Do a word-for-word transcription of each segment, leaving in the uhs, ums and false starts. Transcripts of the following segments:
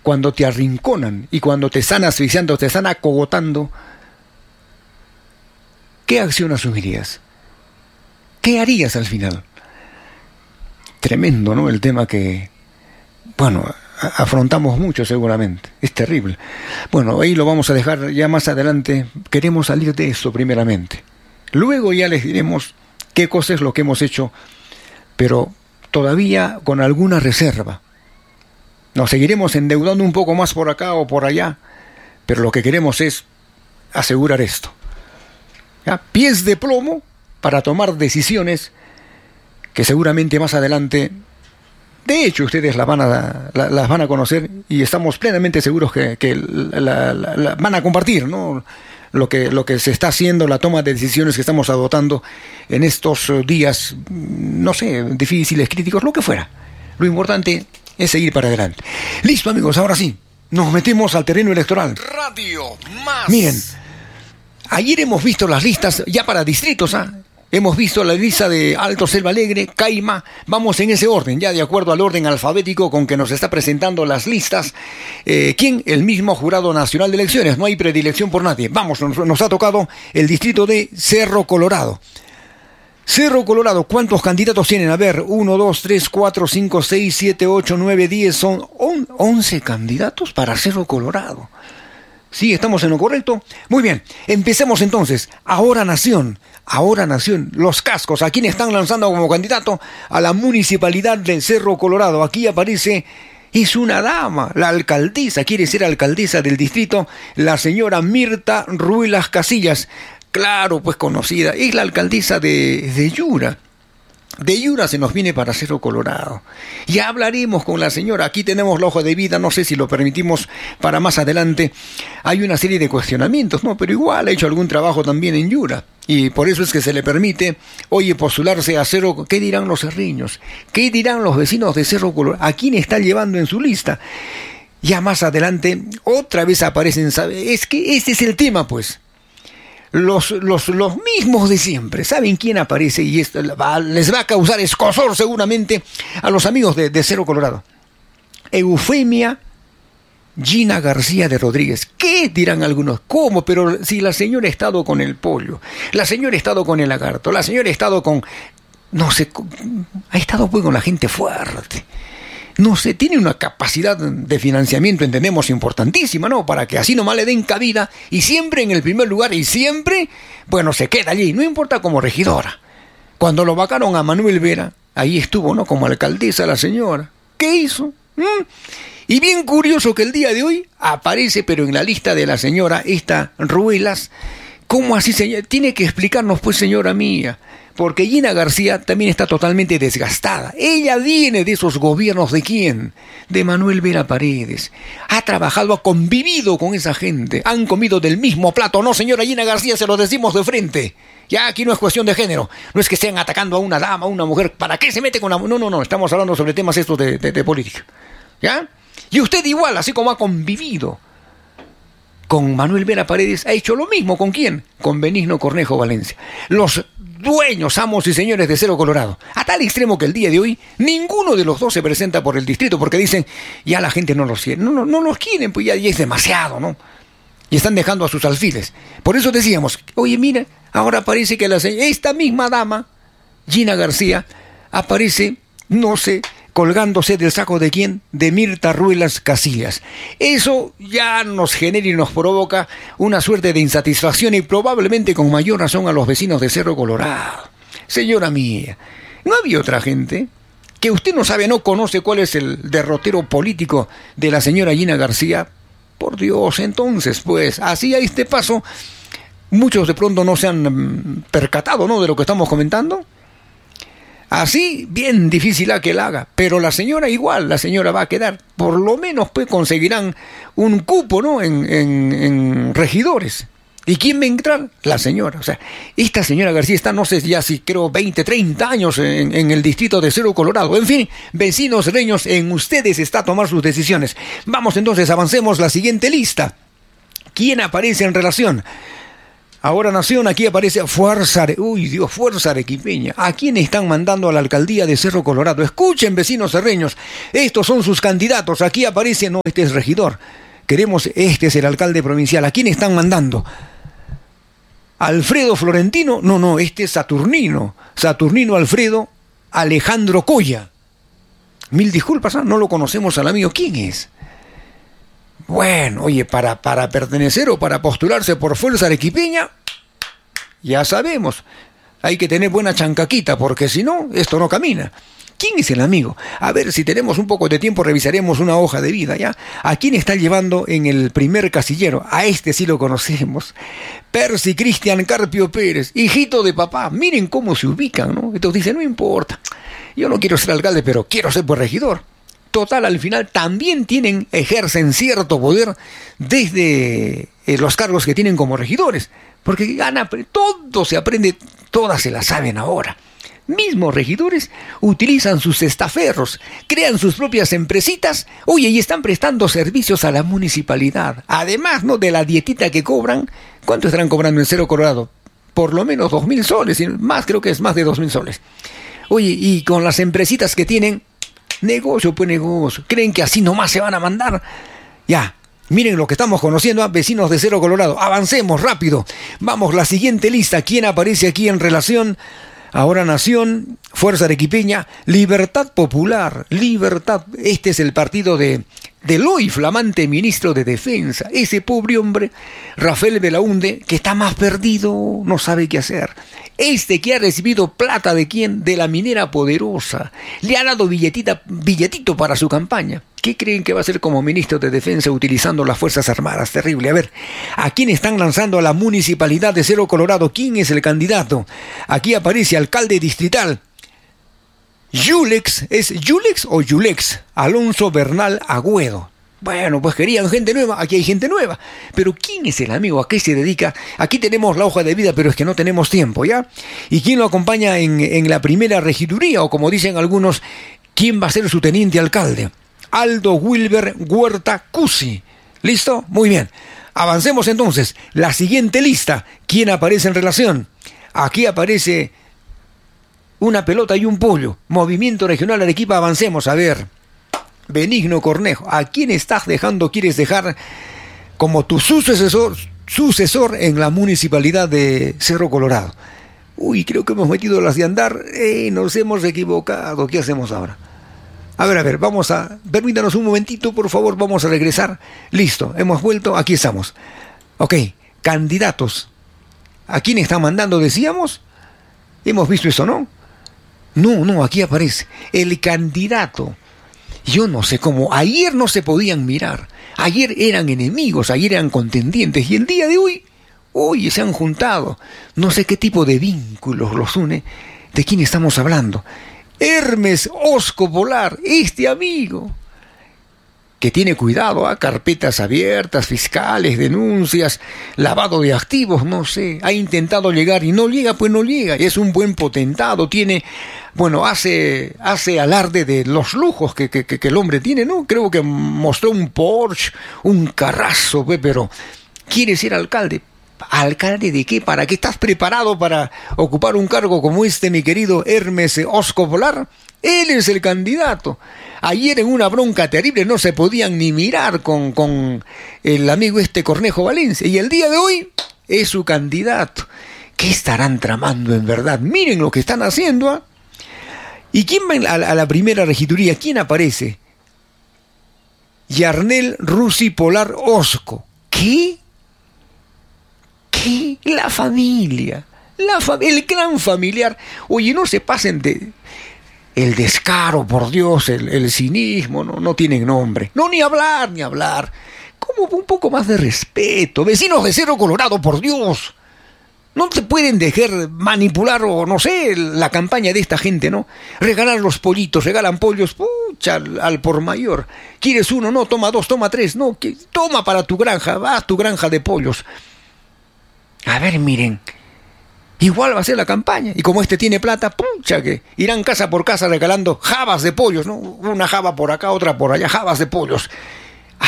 cuando te arrinconan y cuando te están asfixiando, te están acogotando, ¿qué acción asumirías? ¿Qué harías al final? Tremendo, ¿no? El tema que, bueno, afrontamos mucho seguramente. Es terrible. Bueno, ahí lo vamos a dejar ya más adelante. Queremos salir de esto primeramente. Luego ya les diremos qué cosa es lo que hemos hecho, pero todavía con alguna reserva. Nos seguiremos endeudando un poco más por acá o por allá, pero lo que queremos es asegurar esto. ¿Ya? Pies de plomo para tomar decisiones que seguramente más adelante, de hecho, ustedes las van a, la, las van a conocer y estamos plenamente seguros que, que la, la, la van a compartir, ¿no? Lo que, lo que se está haciendo, la toma de decisiones que estamos adoptando en estos días, no sé, difíciles, críticos, lo que fuera. Lo importante es seguir para adelante. Listo, amigos, ahora sí, nos metemos al terreno electoral. Radio Más. Miren, ayer hemos visto las listas ya para distritos, ¿ah? Hemos visto la lista de Alto Selva Alegre, Caima, vamos en ese orden, ya de acuerdo al orden alfabético con que nos está presentando las listas. Eh, ¿Quién? El mismo Jurado Nacional de Elecciones, no hay predilección por nadie. Vamos, nos, nos ha tocado el distrito de Cerro Colorado. Cerro Colorado, ¿cuántos candidatos tienen? A ver, uno, dos, tres, cuatro, cinco, seis, siete, ocho, nueve, diez, son once candidatos para Cerro Colorado. Sí, estamos en lo correcto. Muy bien, empecemos entonces. Ahora Nación, Ahora Nación, los cascos. ¿A quién están lanzando como candidato? A la municipalidad del Cerro Colorado. Aquí aparece, es una dama, la alcaldesa, quiere ser alcaldesa del distrito, la señora Mirta Ruelas Casillas. Claro, pues conocida, es la alcaldesa de, de Yura. De Yura se nos viene para Cerro Colorado. Ya hablaremos con la señora. Aquí tenemos la hoja de vida, no sé si lo permitimos para más adelante. Hay una serie de cuestionamientos, ¿no? Pero igual ha hecho algún trabajo también en Yura. Y por eso es que se le permite, oye, postularse a Cerro. ¿Qué dirán los cerriños? ¿Qué dirán los vecinos de Cerro Colorado? ¿A quién está llevando en su lista? Ya más adelante, otra vez aparecen, ¿sabe? Es que este es el tema, pues. Los, los, los mismos de siempre. ¿Saben quién aparece? Y esto va, les va a causar escozor seguramente a los amigos de, de Cerro Colorado. Eufemia Gina García de Rodríguez. ¿Qué dirán algunos? ¿Cómo? Pero si la señora ha estado con el pollo, la señora ha estado con el lagarto, la señora ha estado con... No sé, ha estado pues con la gente fuerte. No sé, tiene una capacidad de financiamiento, entendemos, importantísima, ¿no? Para que así nomás le den cabida y siempre en el primer lugar y siempre, bueno, se queda allí, no importa como regidora. Cuando lo vacaron a Manuel Vera, ahí estuvo, ¿no? Como alcaldesa la señora. ¿Qué hizo? ¿Mm? Y bien curioso que el día de hoy aparece, pero en la lista de la señora, esta Ruelas, ¿cómo así, señora? Tiene que explicarnos, pues, señora mía. Porque Gina García también está totalmente desgastada. Ella viene de esos gobiernos de quién? De Manuel Vera Paredes. Ha trabajado, ha convivido con esa gente. Han comido del mismo plato. No, señora Gina García, se lo decimos de frente. Ya aquí no es cuestión de género. No es que estén atacando a una dama, a una mujer. ¿Para qué se mete con la... No, no, no. Estamos hablando sobre temas estos de, de, de política. ¿Ya? Y usted igual, así como ha convivido con Manuel Vera Paredes, ha hecho lo mismo. ¿Con quién? Con Benigno Cornejo Valencia. Los dueños, amos y señores de Cerro Colorado. A tal extremo que el día de hoy ninguno de los dos se presenta por el distrito porque dicen, ya la gente no los quiere. No, no, no los quieren, pues ya, ya es demasiado, ¿no? Y están dejando a sus alfiles. Por eso decíamos, oye, mira, ahora parece que la, esta misma dama, Gina García, aparece, no sé, colgándose del saco de quién, de Mirta Ruelas Casillas. Eso ya nos genera y nos provoca una suerte de insatisfacción y probablemente con mayor razón a los vecinos de Cerro Colorado. Señora mía, ¿no había otra gente que usted no sabe, no conoce cuál es el derrotero político de la señora Gina García? Por Dios, entonces, pues, así a este paso, muchos de pronto no se han percatado, ¿no?, de lo que estamos comentando. Así, bien difícil a que la haga, pero la señora igual, la señora va a quedar, por lo menos pues conseguirán un cupo, ¿no?, en, en, en regidores. ¿Y quién va a entrar? La señora. O sea, esta señora García está, no sé, ya si creo veinte, treinta años en, en el distrito de Cerro Colorado. En fin, vecinos reños, en ustedes está a tomar sus decisiones. Vamos entonces, avancemos la siguiente lista. ¿Quién aparece en relación Ahora Nación, aquí aparece Fuerza, Are- uy Dios, Fuerza Arequipeña. ¿A quién están mandando a la alcaldía de Cerro Colorado? Escuchen, vecinos serreños, estos son sus candidatos. Aquí aparece, no, este es regidor. Queremos, este es el alcalde provincial. ¿A quién están mandando? Alfredo Florentino, no, no, este es Saturnino. Saturnino Alfredo Alejandro Coya. Mil disculpas, ¿ah? No lo conocemos al amigo. ¿Quién es? Bueno, oye, para, para pertenecer o para postularse por Fuerza Arequipeña, ya sabemos, hay que tener buena chancaquita, porque si no, esto no camina. ¿Quién es el amigo? A ver, si tenemos un poco de tiempo, revisaremos una hoja de vida, ¿ya? ¿A quién está llevando en el primer casillero? A este sí lo conocemos. Percy Cristian Carpio Pérez, hijito de papá. Miren cómo se ubican, ¿no? Entonces dice, no importa, yo no quiero ser alcalde, pero quiero ser pues regidor. Total, al final también tienen, ejercen cierto poder desde eh, los cargos que tienen como regidores. Porque gana, todo se aprende, todas se la saben ahora. Mismos regidores utilizan sus estaferros, crean sus propias empresitas, oye, y están prestando servicios a la municipalidad. Además, ¿no?, de la dietita que cobran. ¿Cuánto estarán cobrando en Cerro Colorado? Por lo menos dos mil soles, y más, creo que es más de dos mil soles. Oye, y con las empresitas que tienen, negocio, pues negocio. ¿Creen que así nomás se van a mandar? Ya, miren lo que estamos conociendo a vecinos de Cerro Colorado. Avancemos rápido. Vamos, la siguiente lista. ¿Quién aparece aquí en relación? Ahora Nación, Fuerza Arequipeña, Libertad Popular, Libertad. Este es el partido de, del hoy flamante ministro de Defensa. Ese pobre hombre, Rafael Belaúnde, que está más perdido, no sabe qué hacer. Este que ha recibido plata ¿de quién? De la minera Poderosa. Le ha dado billetita, billetito para su campaña. ¿Qué creen que va a hacer como ministro de Defensa utilizando las Fuerzas Armadas? Terrible. A ver, ¿a quién están lanzando a la municipalidad de Cerro Colorado? ¿Quién es el candidato? Aquí aparece alcalde distrital. Yulex, ¿es Yulex o Yulex? Alonso Bernal Agüedo. Bueno, pues querían gente nueva, aquí hay gente nueva. Pero ¿quién es el amigo? ¿A qué se dedica? Aquí tenemos la hoja de vida, pero es que no tenemos tiempo, ¿ya? ¿Y quién lo acompaña en, en la primera regiduría? O como dicen algunos, ¿quién va a ser su teniente alcalde? Aldo Wilber Huerta Cusi. ¿Listo? Muy bien. Avancemos entonces. La siguiente lista. ¿Quién aparece en relación? Aquí aparece una pelota y un pollo. Movimiento Regional Arequipa, avancemos. A ver. Benigno Cornejo, ¿a quién estás dejando, quieres dejar como tu sucesor, sucesor en la municipalidad de Cerro Colorado? Uy, creo que hemos metido las de andar, eh, nos hemos equivocado, ¿qué hacemos ahora? A ver, a ver, vamos a, permítanos un momentito, por favor, vamos a regresar. Listo, hemos vuelto, aquí estamos. Ok, candidatos. ¿A quién están mandando, decíamos? ¿Hemos visto eso, no? No, no, aquí aparece el candidato. Yo no sé cómo, ayer no se podían mirar, ayer eran enemigos, ayer eran contendientes, y el día de hoy, hoy se han juntado. No sé qué tipo de vínculos los une. ¿De quién estamos hablando? Hermes Osco Polar, este amigo, que tiene cuidado, ¿eh? Carpetas abiertas, fiscales, denuncias, lavado de activos, no sé, ha intentado llegar y no llega, pues no llega, es un buen potentado, tiene, bueno, hace, hace alarde de los lujos que, que, que el hombre tiene, ¿no? Creo que mostró un Porsche, un carrazo, pues, pero quiere ser alcalde. ¿Alcalde de qué? ¿Para qué estás preparado para ocupar un cargo como este, mi querido Hermes Osco Polar? Él es el candidato. Ayer en una bronca terrible no se podían ni mirar con, con el amigo este Cornejo Valencia. Y el día de hoy es su candidato. ¿Qué estarán tramando en verdad? Miren lo que están haciendo, ¿eh? ¿Y quién va a la, a la primera regiduría? ¿Quién aparece? Yarnel Rusi Polar Osco. ¿Qué? ¿Qué? La familia. La fa- el clan familiar. Oye, no se pasen de... El descaro, por Dios, el, el cinismo, no, no tienen nombre. No, ni hablar, ni hablar. Como un poco más de respeto. Vecinos de Cerro Colorado, por Dios. No te pueden dejar manipular o, no sé, la campaña de esta gente, ¿no? Regalar los pollitos, regalan pollos, pucha, al, al por mayor. ¿Quieres uno? No, toma dos, toma tres. No, que, toma para tu granja, va a tu granja de pollos. A ver, miren. Igual va a ser la campaña. Y como este tiene plata, pucha, que irán casa por casa regalando jabas de pollos, ¿no? Una jaba por acá, otra por allá, jabas de pollos.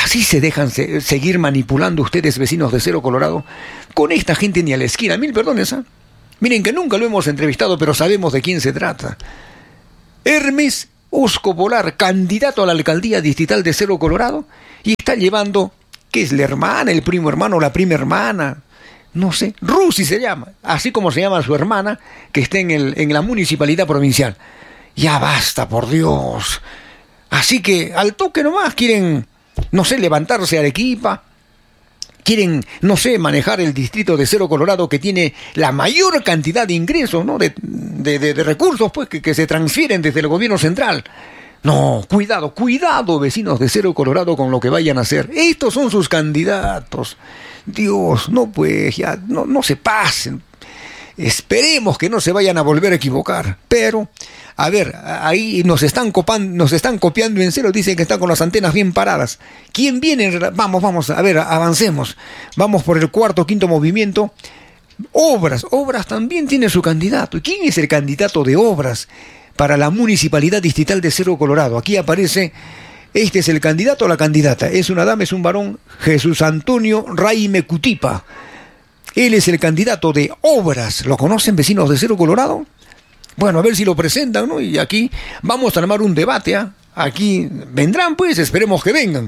Así se dejan se, seguir manipulando ustedes, vecinos de Cerro Colorado, con esta gente ni a la esquina. Mil perdones, ¿ah? ¿eh? Miren que nunca lo hemos entrevistado, pero sabemos de quién se trata. Hermes Oscopolar, candidato a la alcaldía distrital de Cerro Colorado, y está llevando, ¿qué es? La hermana, el primo hermano, la prima hermana, no sé, Rusi se llama, así como se llama su hermana, que está en, el, en la municipalidad provincial. Ya basta, por Dios. Así que al toque nomás quieren, no sé, levantarse a Arequipa, quieren, no sé, manejar el distrito de Cerro Colorado, que tiene la mayor cantidad de ingresos, ¿no? De, de, de, de recursos, pues, que, que se transfieren desde el gobierno central. No, cuidado, cuidado, vecinos de Cerro Colorado, con lo que vayan a hacer. Estos son sus candidatos. Dios, no, pues, ya, no, no se pasen. Esperemos que no se vayan a volver a equivocar. Pero, a ver, ahí nos están copan, nos están copiando en cero, dicen que están con las antenas bien paradas. ¿Quién viene? Vamos, vamos, a ver, avancemos. Vamos por el cuarto, quinto movimiento. Obras, Obras también tiene su candidato. ¿Quién es el candidato de Obras para la municipalidad distrital de Cerro Colorado? Aquí aparece, este es el candidato o la candidata. Es una dama, es un varón, Jesús Antonio Raime Cutipa. Él es el candidato de Obras. ¿Lo conocen, vecinos de Cerro Colorado? Bueno, a ver si lo presentan, ¿no? Y aquí vamos a armar un debate, ¿ah? ¿eh? Aquí vendrán, pues, esperemos que vengan.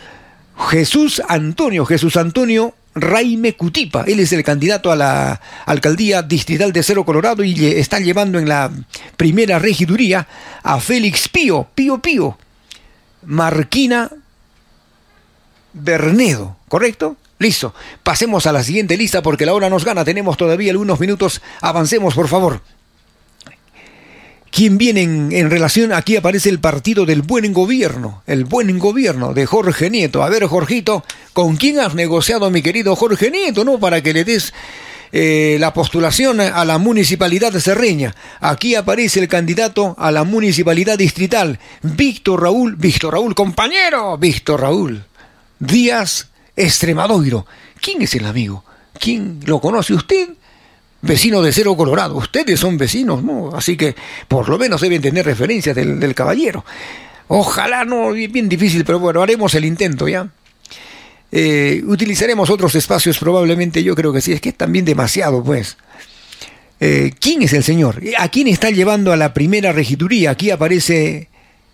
Jesús Antonio, Jesús Antonio Raime Cutipa. Él es el candidato a la alcaldía distrital de Cerro Colorado y le están llevando en la primera regiduría a Félix Pío, Pío Pío, Marquina Bernedo, ¿correcto? Listo, pasemos a la siguiente lista porque la hora nos gana, tenemos todavía algunos minutos, avancemos por favor. ¿Quién viene en, en relación? Aquí aparece el partido del buen gobierno, el buen gobierno de Jorge Nieto. A ver, Jorgito, ¿con quién has negociado, mi querido Jorge Nieto, no? Para que le des eh, la postulación a la municipalidad de Cerreña. Aquí aparece el candidato a la municipalidad distrital, Víctor Raúl, Víctor Raúl, compañero, Víctor Raúl Díaz Extremadoiro. ¿Quién es el amigo? ¿Quién lo conoce usted? Vecino de Cerro Colorado. Ustedes son vecinos, ¿no? Así que por lo menos deben tener referencias del, del caballero. Ojalá, no, bien difícil, pero bueno, haremos el intento, ¿ya? Eh, utilizaremos otros espacios probablemente, yo creo que sí, es que es también demasiado, pues. Eh, ¿Quién es el señor? ¿A quién está llevando a la primera regiduría? Aquí aparece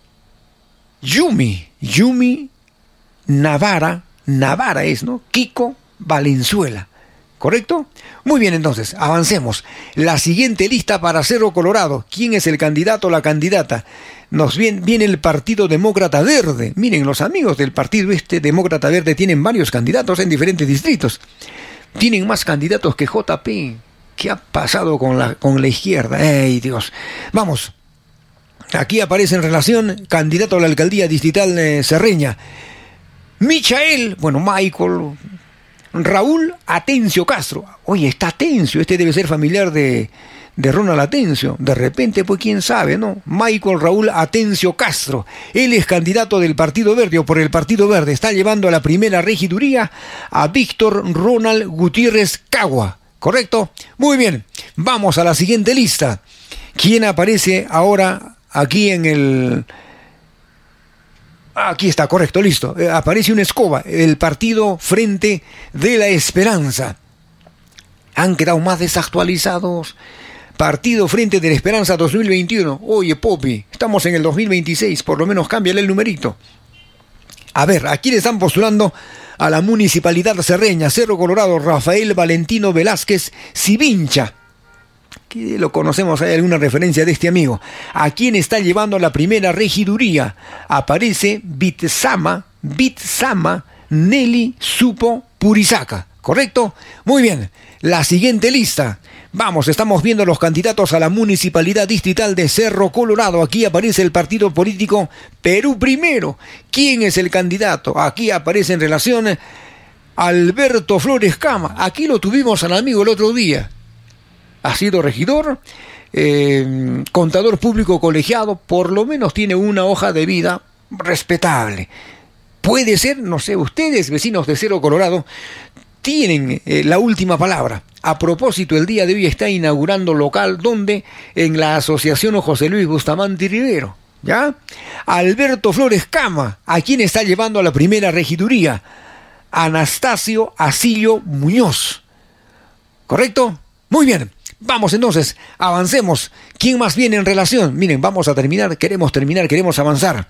Yumi, Yumi Navarra, Navarra es, ¿no? Kiko Valenzuela, ¿correcto? Muy bien, entonces, avancemos. La siguiente lista para Cerro Colorado. ¿Quién es el candidato o la candidata? Nos viene, viene el Partido Demócrata Verde. Miren, los amigos del Partido este Demócrata Verde tienen varios candidatos en diferentes distritos. Tienen más candidatos que J P. ¿Qué ha pasado con la, con la izquierda? ¡Ey, Dios! Vamos. Aquí aparece en relación candidato a la alcaldía distrital eh, Cerreña. Michael, bueno, Michael, Raúl Atencio Castro. Oye, está Atencio, este debe ser familiar de, de Ronald Atencio. De repente, pues quién sabe, ¿no? Michael Raúl Atencio Castro. Él es candidato del Partido Verde o por el Partido Verde. Está llevando a la primera regiduría a Víctor Ronald Gutiérrez Cagua. ¿Correcto? Muy bien. Vamos a la siguiente lista. ¿Quién aparece ahora aquí en el... Aquí está, correcto, listo. Eh, aparece una escoba, el partido Frente de la Esperanza. Han quedado más desactualizados. Partido Frente de la Esperanza dos mil veintiuno. Oye, Popi, estamos en el dos mil veintiséis, por lo menos cámbiale el numerito. A ver, aquí le están postulando a la municipalidad cerreña, Cerro Colorado, Rafael Valentino Velázquez Civincha. Que lo conocemos, hay alguna referencia de este amigo. ¿A quién está llevando la primera regiduría? Aparece Bitsama, Bitsama Nelly Supo Purizaca, ¿correcto? Muy bien, la siguiente lista. Vamos, estamos viendo los candidatos a la municipalidad distrital de Cerro Colorado. Aquí aparece el partido político Perú Primero. ¿Quién es el candidato? Aquí aparece en relación Alberto Flores Cama. Aquí lo tuvimos al amigo el otro día. Ha sido regidor, eh, contador público colegiado, por lo menos tiene una hoja de vida respetable. Puede ser, no sé, ustedes, vecinos de Cerro Colorado, tienen eh, la última palabra. A propósito, el día de hoy está inaugurando local, ¿dónde? En la Asociación José Luis Bustamante y Rivero. ¿Ya? Alberto Flores Cama, ¿a quién está llevando a la primera regiduría? Anastasio Asillo Muñoz. ¿Correcto? Muy bien. Vamos entonces, avancemos. ¿Quién más viene en relación? Miren, vamos a terminar, queremos terminar, queremos avanzar.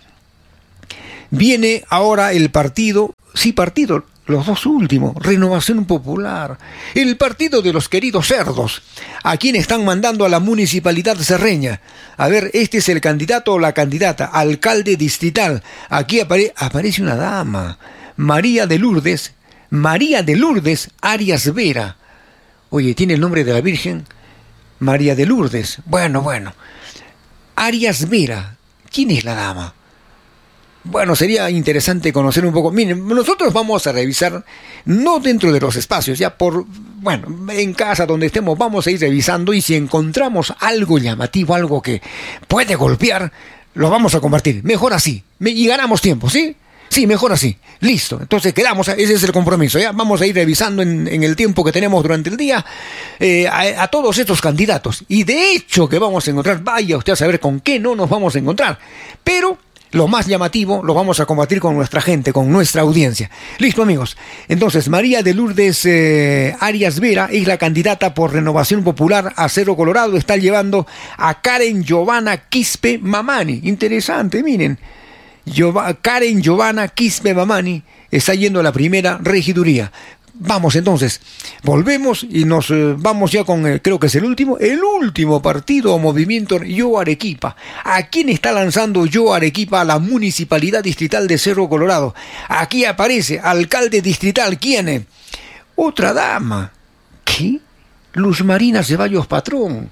Viene ahora el partido, sí, partido, los dos últimos, Renovación Popular, el partido de los queridos cerdos. ¿A quién están mandando a la municipalidad cerreña? A ver, este es el candidato o la candidata, alcalde distrital. Aquí apare- aparece una dama, María de Lourdes, María de Lourdes Arias Vera. Oye, ¿tiene el nombre de la Virgen? María de Lourdes. Bueno, bueno. Arias Vera. ¿Quién es la dama? Bueno, sería interesante conocer un poco. Miren, nosotros vamos a revisar, no dentro de los espacios, ya por, bueno, en casa donde estemos, vamos a ir revisando y si encontramos algo llamativo, algo que puede golpear, lo vamos a compartir. Mejor así. Y ganamos tiempo, ¿sí? Sí, mejor así. Listo. Entonces quedamos, ese es el compromiso. Ya vamos a ir revisando en, en el tiempo que tenemos durante el día eh, a, a todos estos candidatos. Y de hecho que vamos a encontrar, vaya usted a saber con qué no nos vamos a encontrar. Pero lo más llamativo lo vamos a compartir con nuestra gente, con nuestra audiencia. Listo, amigos. Entonces, María de Lourdes eh, Arias Vera es la candidata por Renovación Popular a Cerro Colorado. Está llevando a Karen Giovanna Quispe Mamani. Interesante, miren. Karen Giovanna Quispe Mamani está yendo a la primera regiduría. Vamos entonces, volvemos y nos eh, vamos ya con, eh, creo que es el último, el último partido o movimiento Yo Arequipa. ¿A quién está lanzando Yo Arequipa a la Municipalidad Distrital de Cerro Colorado? Aquí aparece, alcalde distrital, ¿quién es? Otra dama. ¿Qué? Luz Marina Ceballos Patrón.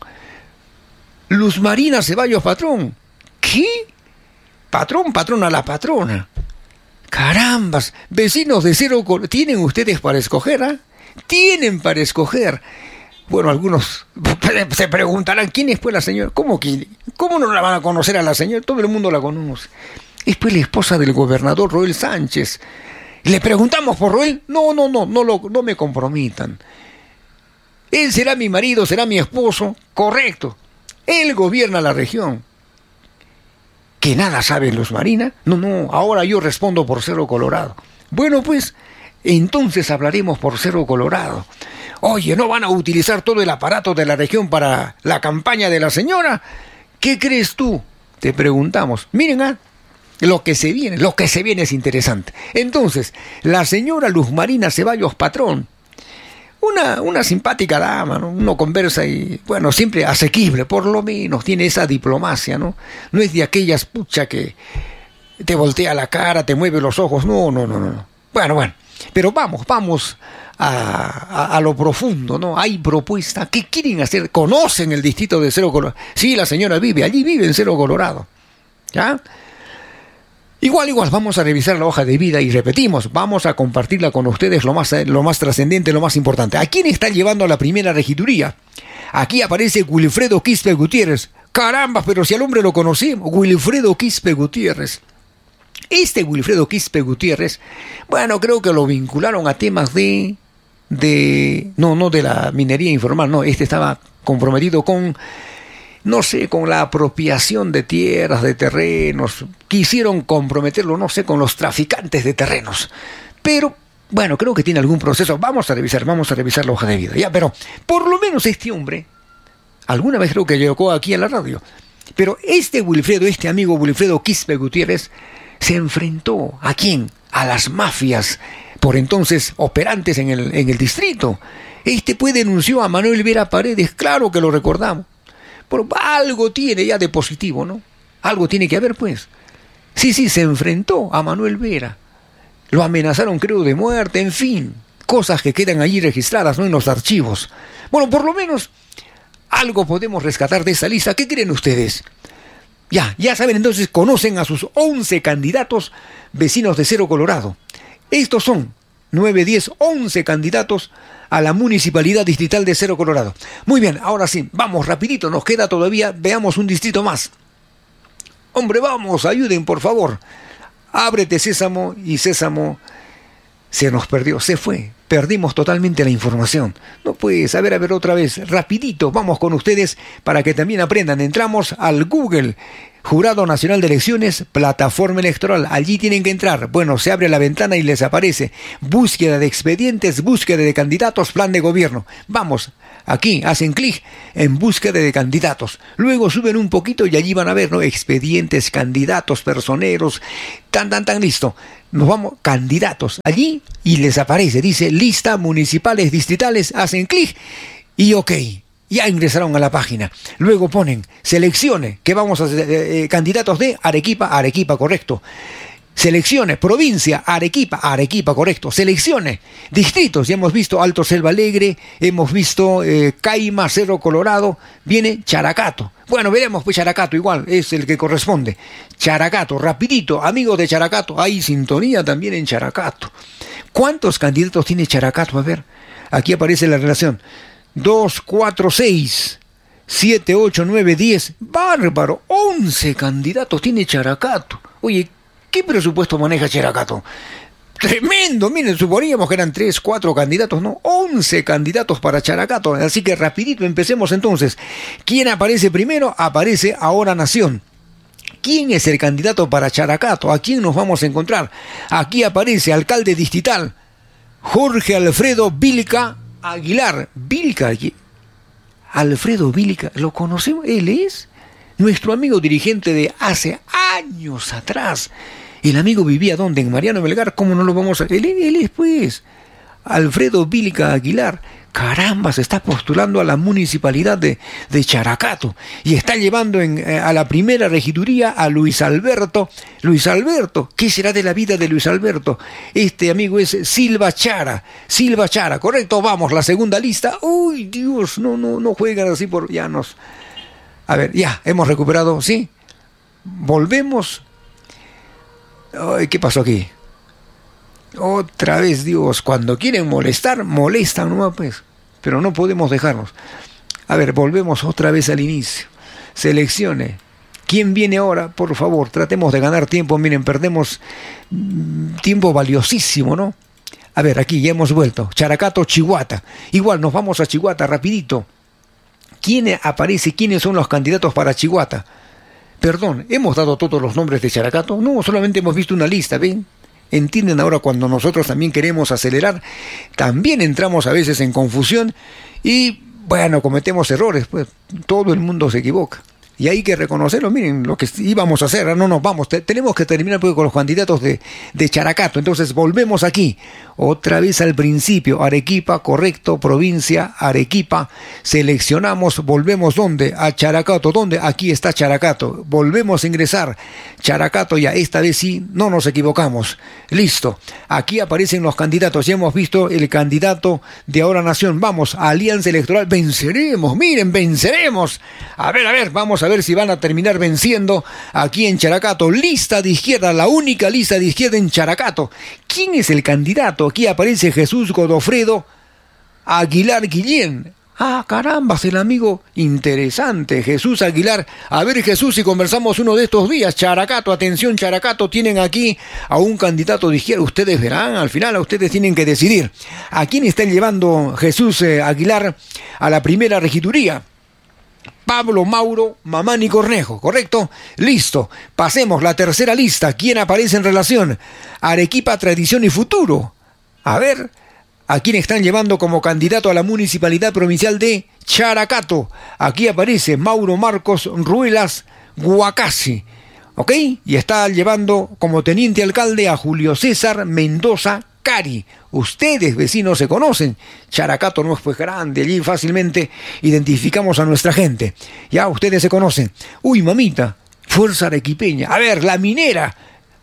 Luz Marina Ceballos Patrón. ¿Qué? Patrón, patrona, la patrona. Carambas, vecinos de Cerro Colorado, ¿tienen ustedes para escoger? ¿eh? Tienen para escoger. Bueno, algunos se preguntarán, ¿quién es pues la señora? ¿Cómo que, cómo no la van a conocer a la señora? Todo el mundo la conoce. Es pues la esposa del gobernador Roel Sánchez. ¿Le preguntamos por Roel? No, no, no, no, lo, no me comprometan. Él será mi marido, será mi esposo. Correcto. Él gobierna la región. ¿Que nada sabe Luz Marina? No, no, ahora yo respondo por Cerro Colorado. Bueno, pues, entonces hablaremos por Cerro Colorado. Oye, ¿no van a utilizar todo el aparato de la región para la campaña de la señora? ¿Qué crees tú? Te preguntamos. Miren, ah, lo que se viene, lo que se viene es interesante. Entonces, la señora Luz Marina Ceballos Patrón, Una, una simpática dama, ¿no? Uno conversa y, bueno, siempre asequible, por lo menos, tiene esa diplomacia, ¿no? No es de aquellas, pucha, que te voltea la cara, te mueve los ojos, no, no, no, no. Bueno, bueno, pero vamos, vamos a, a, a lo profundo, ¿no? Hay propuesta, ¿qué quieren hacer? ¿Conocen el distrito de Cerro Colorado? Sí, la señora vive, allí vive en Cerro Colorado, ¿ya? Igual, igual, vamos a revisar la hoja de vida y repetimos, vamos a compartirla con ustedes lo más, lo más trascendente, lo más importante. ¿A quién está llevando a la primera regiduría? Aquí aparece Wilfredo Quispe Gutiérrez. Caramba, pero si al hombre lo conocemos, Wilfredo Quispe Gutiérrez. Este Wilfredo Quispe Gutiérrez, bueno, creo que lo vincularon a temas de, de, no, no de la minería informal, no, este estaba comprometido con, no sé, con la apropiación de tierras, de terrenos. Quisieron comprometerlo, no sé, con los traficantes de terrenos. Pero, bueno, creo que tiene algún proceso. Vamos a revisar, vamos a revisar la hoja de vida. Ya, pero por lo menos este hombre, alguna vez creo que llegó aquí a la radio. Pero este Wilfredo, este amigo Wilfredo Quispe Gutiérrez, se enfrentó, ¿a quién? A las mafias, por entonces operantes en el, en el distrito. Este pues denunció a Manuel Vera Paredes, claro que lo recordamos. Pero algo tiene ya de positivo, ¿no? Algo tiene que haber, pues. Sí, sí, se enfrentó a Manuel Vera. Lo amenazaron, creo, de muerte, en fin. Cosas que quedan allí registradas, ¿no? En los archivos. Bueno, por lo menos algo podemos rescatar de esa lista. ¿Qué creen ustedes? Ya, ya saben, entonces conocen a sus once candidatos vecinos de Cerro Colorado. Estos son nueve, diez, once candidatos a la Municipalidad Distrital de Cerro Colorado. Muy bien, ahora sí, vamos rapidito, nos queda todavía, veamos un distrito más. Hombre, vamos, ayuden por favor. Ábrete Sésamo y Sésamo Se nos perdió, se fue. Perdimos totalmente la información. No puedes, a ver, a ver otra vez, rapidito, vamos con ustedes para que también aprendan. Entramos al Google, Jurado Nacional de Elecciones, plataforma electoral. Allí tienen que entrar. Bueno, se abre la ventana y les aparece búsqueda de expedientes, búsqueda de candidatos, plan de gobierno. Vamos, aquí hacen clic en búsqueda de candidatos. Luego suben un poquito y allí van a ver, ¿no? Expedientes, candidatos, personeros, tan, tan, tan, listo. Nos vamos, candidatos, allí, y les aparece, dice, lista municipales distritales, hacen clic, y ok, ya ingresaron a la página. Luego ponen, seleccione, que vamos a hacer, eh, candidatos de Arequipa, Arequipa, correcto. Seleccione, provincia, Arequipa, Arequipa, correcto. Seleccione, distritos, ya hemos visto Alto Selva Alegre, hemos visto eh, Caima, Cerro Colorado, viene Characato. Bueno, veremos, pues Characato igual, es el que corresponde. Characato, rapidito, amigos de Characato, hay sintonía también en Characato. ¿Cuántos candidatos tiene Characato? A ver, aquí aparece la relación. dos, cuatro, seis, siete, ocho, nueve, diez, bárbaro, once candidatos tiene Characato. Oye, ¿qué presupuesto maneja Characato? Tremendo, miren, suponíamos que eran tres, cuatro candidatos, no, once candidatos para Characato, así que rapidito empecemos entonces. ¿Quién aparece primero? Aparece Ahora Nación. ¿Quién es el candidato para Characato? ¿A quién nos vamos a encontrar? Aquí aparece alcalde distrital, Jorge Alfredo Vilca Aguilar. Vilca, Alfredo Vilca, ¿lo conocemos? ¿Él es? Nuestro amigo dirigente de hace años atrás. El amigo vivía ¿dónde? En Mariano Melgar. ¿Cómo no lo vamos a...? Él, él es pues Alfredo Vilca Aguilar. Caramba, se está postulando a la municipalidad de, de Characato y está llevando en, eh, a la primera regiduría a Luis Alberto. Luis Alberto, ¿qué será de la vida de Luis Alberto? Este amigo es Silva Chara. Silva Chara, correcto, vamos, la segunda lista. Uy, Dios, no, no, no juegan así por... Ya nos... A ver, ya, hemos recuperado, ¿sí? Volvemos. Ay, ¿qué pasó aquí? Otra vez, Dios, cuando quieren molestar, molestan nomás, pues. Pero no podemos dejarnos. A ver, volvemos otra vez al inicio. Seleccione. ¿Quién viene ahora? Por favor, tratemos de ganar tiempo. Miren, perdemos tiempo valiosísimo, ¿no? A ver, aquí ya hemos vuelto. Characato, Chihuahua. Igual, nos vamos a Chihuahua, rapidito. ¿Quién aparece? ¿Quiénes son los candidatos para Chihuahua? Perdón, ¿hemos dado todos los nombres de Characato? No, solamente hemos visto una lista, ¿ven? Entienden ahora cuando nosotros también queremos acelerar, también entramos a veces en confusión y, bueno, cometemos errores, pues todo el mundo se equivoca. Y hay que reconocerlo, miren, lo que íbamos a hacer, no nos vamos, te, tenemos que terminar pues, con los candidatos de, de Characato. Entonces volvemos aquí, otra vez al principio, Arequipa, correcto, provincia, Arequipa, seleccionamos, volvemos ¿dónde? A Characato, ¿dónde? Aquí está Characato, volvemos a ingresar, Characato ya, esta vez sí, no nos equivocamos, listo, aquí aparecen los candidatos, ya hemos visto el candidato de Ahora Nación, vamos, Alianza Electoral, venceremos, miren, venceremos, a ver, a ver, vamos a ver si van a terminar venciendo aquí en Characato. Lista de izquierda, la única lista de izquierda en Characato. ¿Quién es el candidato? Aquí aparece Jesús Godofredo Aguilar Guillén. Ah, caramba, es el amigo interesante, Jesús Aguilar. A ver, Jesús, si conversamos uno de estos días. Characato, atención, Characato, tienen aquí a un candidato de izquierda. Ustedes verán, al final ustedes tienen que decidir. ¿A quién están llevando Jesús eh, Aguilar a la primera regiduría? Pablo Mauro Mamani Cornejo, ¿correcto? Listo, pasemos la tercera lista. ¿Quién aparece en relación? Arequipa, Tradición y Futuro. A ver, ¿a quién están llevando como candidato a la municipalidad provincial de Characato? Aquí aparece Mauro Marcos Ruelas Guacasi, ¿ok? Y está llevando como teniente alcalde a Julio César Mendoza Cari. Ustedes, vecinos, se conocen. Characato no es pues grande, allí fácilmente identificamos a nuestra gente. Ya, ustedes se conocen. Uy, mamita, Fuerza Arequipeña. A ver, la minera.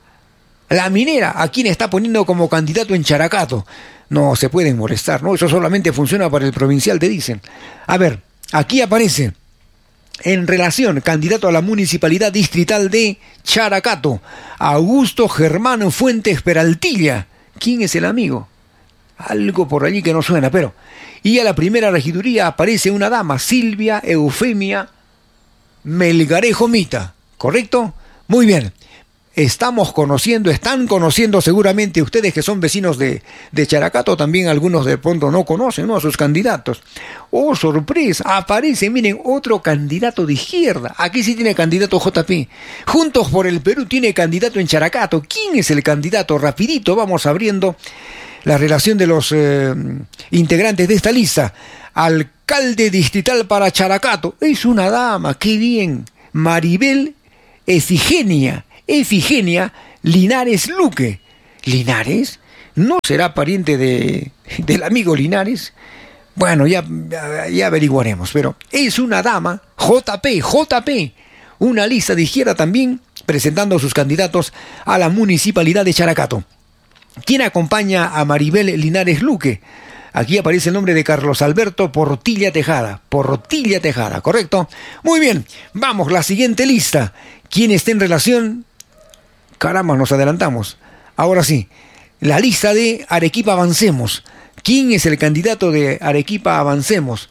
La minera, ¿a quién está poniendo como candidato en Characato? No, se pueden molestar, ¿no? Eso solamente funciona para el provincial, te dicen. A ver, aquí aparece, en relación, candidato a la municipalidad distrital de Characato, Augusto Germán Fuentes Peraltilla. ¿Quién es el amigo? Algo por allí que no suena, pero... Y a la primera regiduría aparece una dama, Silvia Eufemia Melgarejo Mita, ¿correcto? Muy bien. estamos conociendo, están conociendo seguramente ustedes que son vecinos de, de Characato, también algunos de pronto no conocen, ¿no?, a sus candidatos. ¡Oh, sorpresa! Aparece, miren, otro candidato de izquierda. Aquí sí tiene candidato J P. Juntos por el Perú tiene candidato en Characato. ¿Quién es el candidato? Rapidito vamos abriendo la relación de los eh, integrantes de esta lista. Alcalde distrital para Characato. Es una dama, qué bien. Maribel Efigenia. Efigenia Linares Luque. ¿Linares? ¿No será pariente de, del amigo Linares? Bueno, ya, ya, ya averiguaremos, pero es una dama, J P, J P, una lista de izquierda también, presentando a sus candidatos a la municipalidad de Characato. ¿Quién acompaña a Maribel Linares Luque? Aquí aparece el nombre de Carlos Alberto Portilla Tejada. Portilla Tejada, ¿correcto? Muy bien, vamos, la siguiente lista. ¿Quién está en relación? Caramba, nos adelantamos. Ahora sí, la lista de Arequipa Avancemos. ¿Quién es el candidato de Arequipa Avancemos?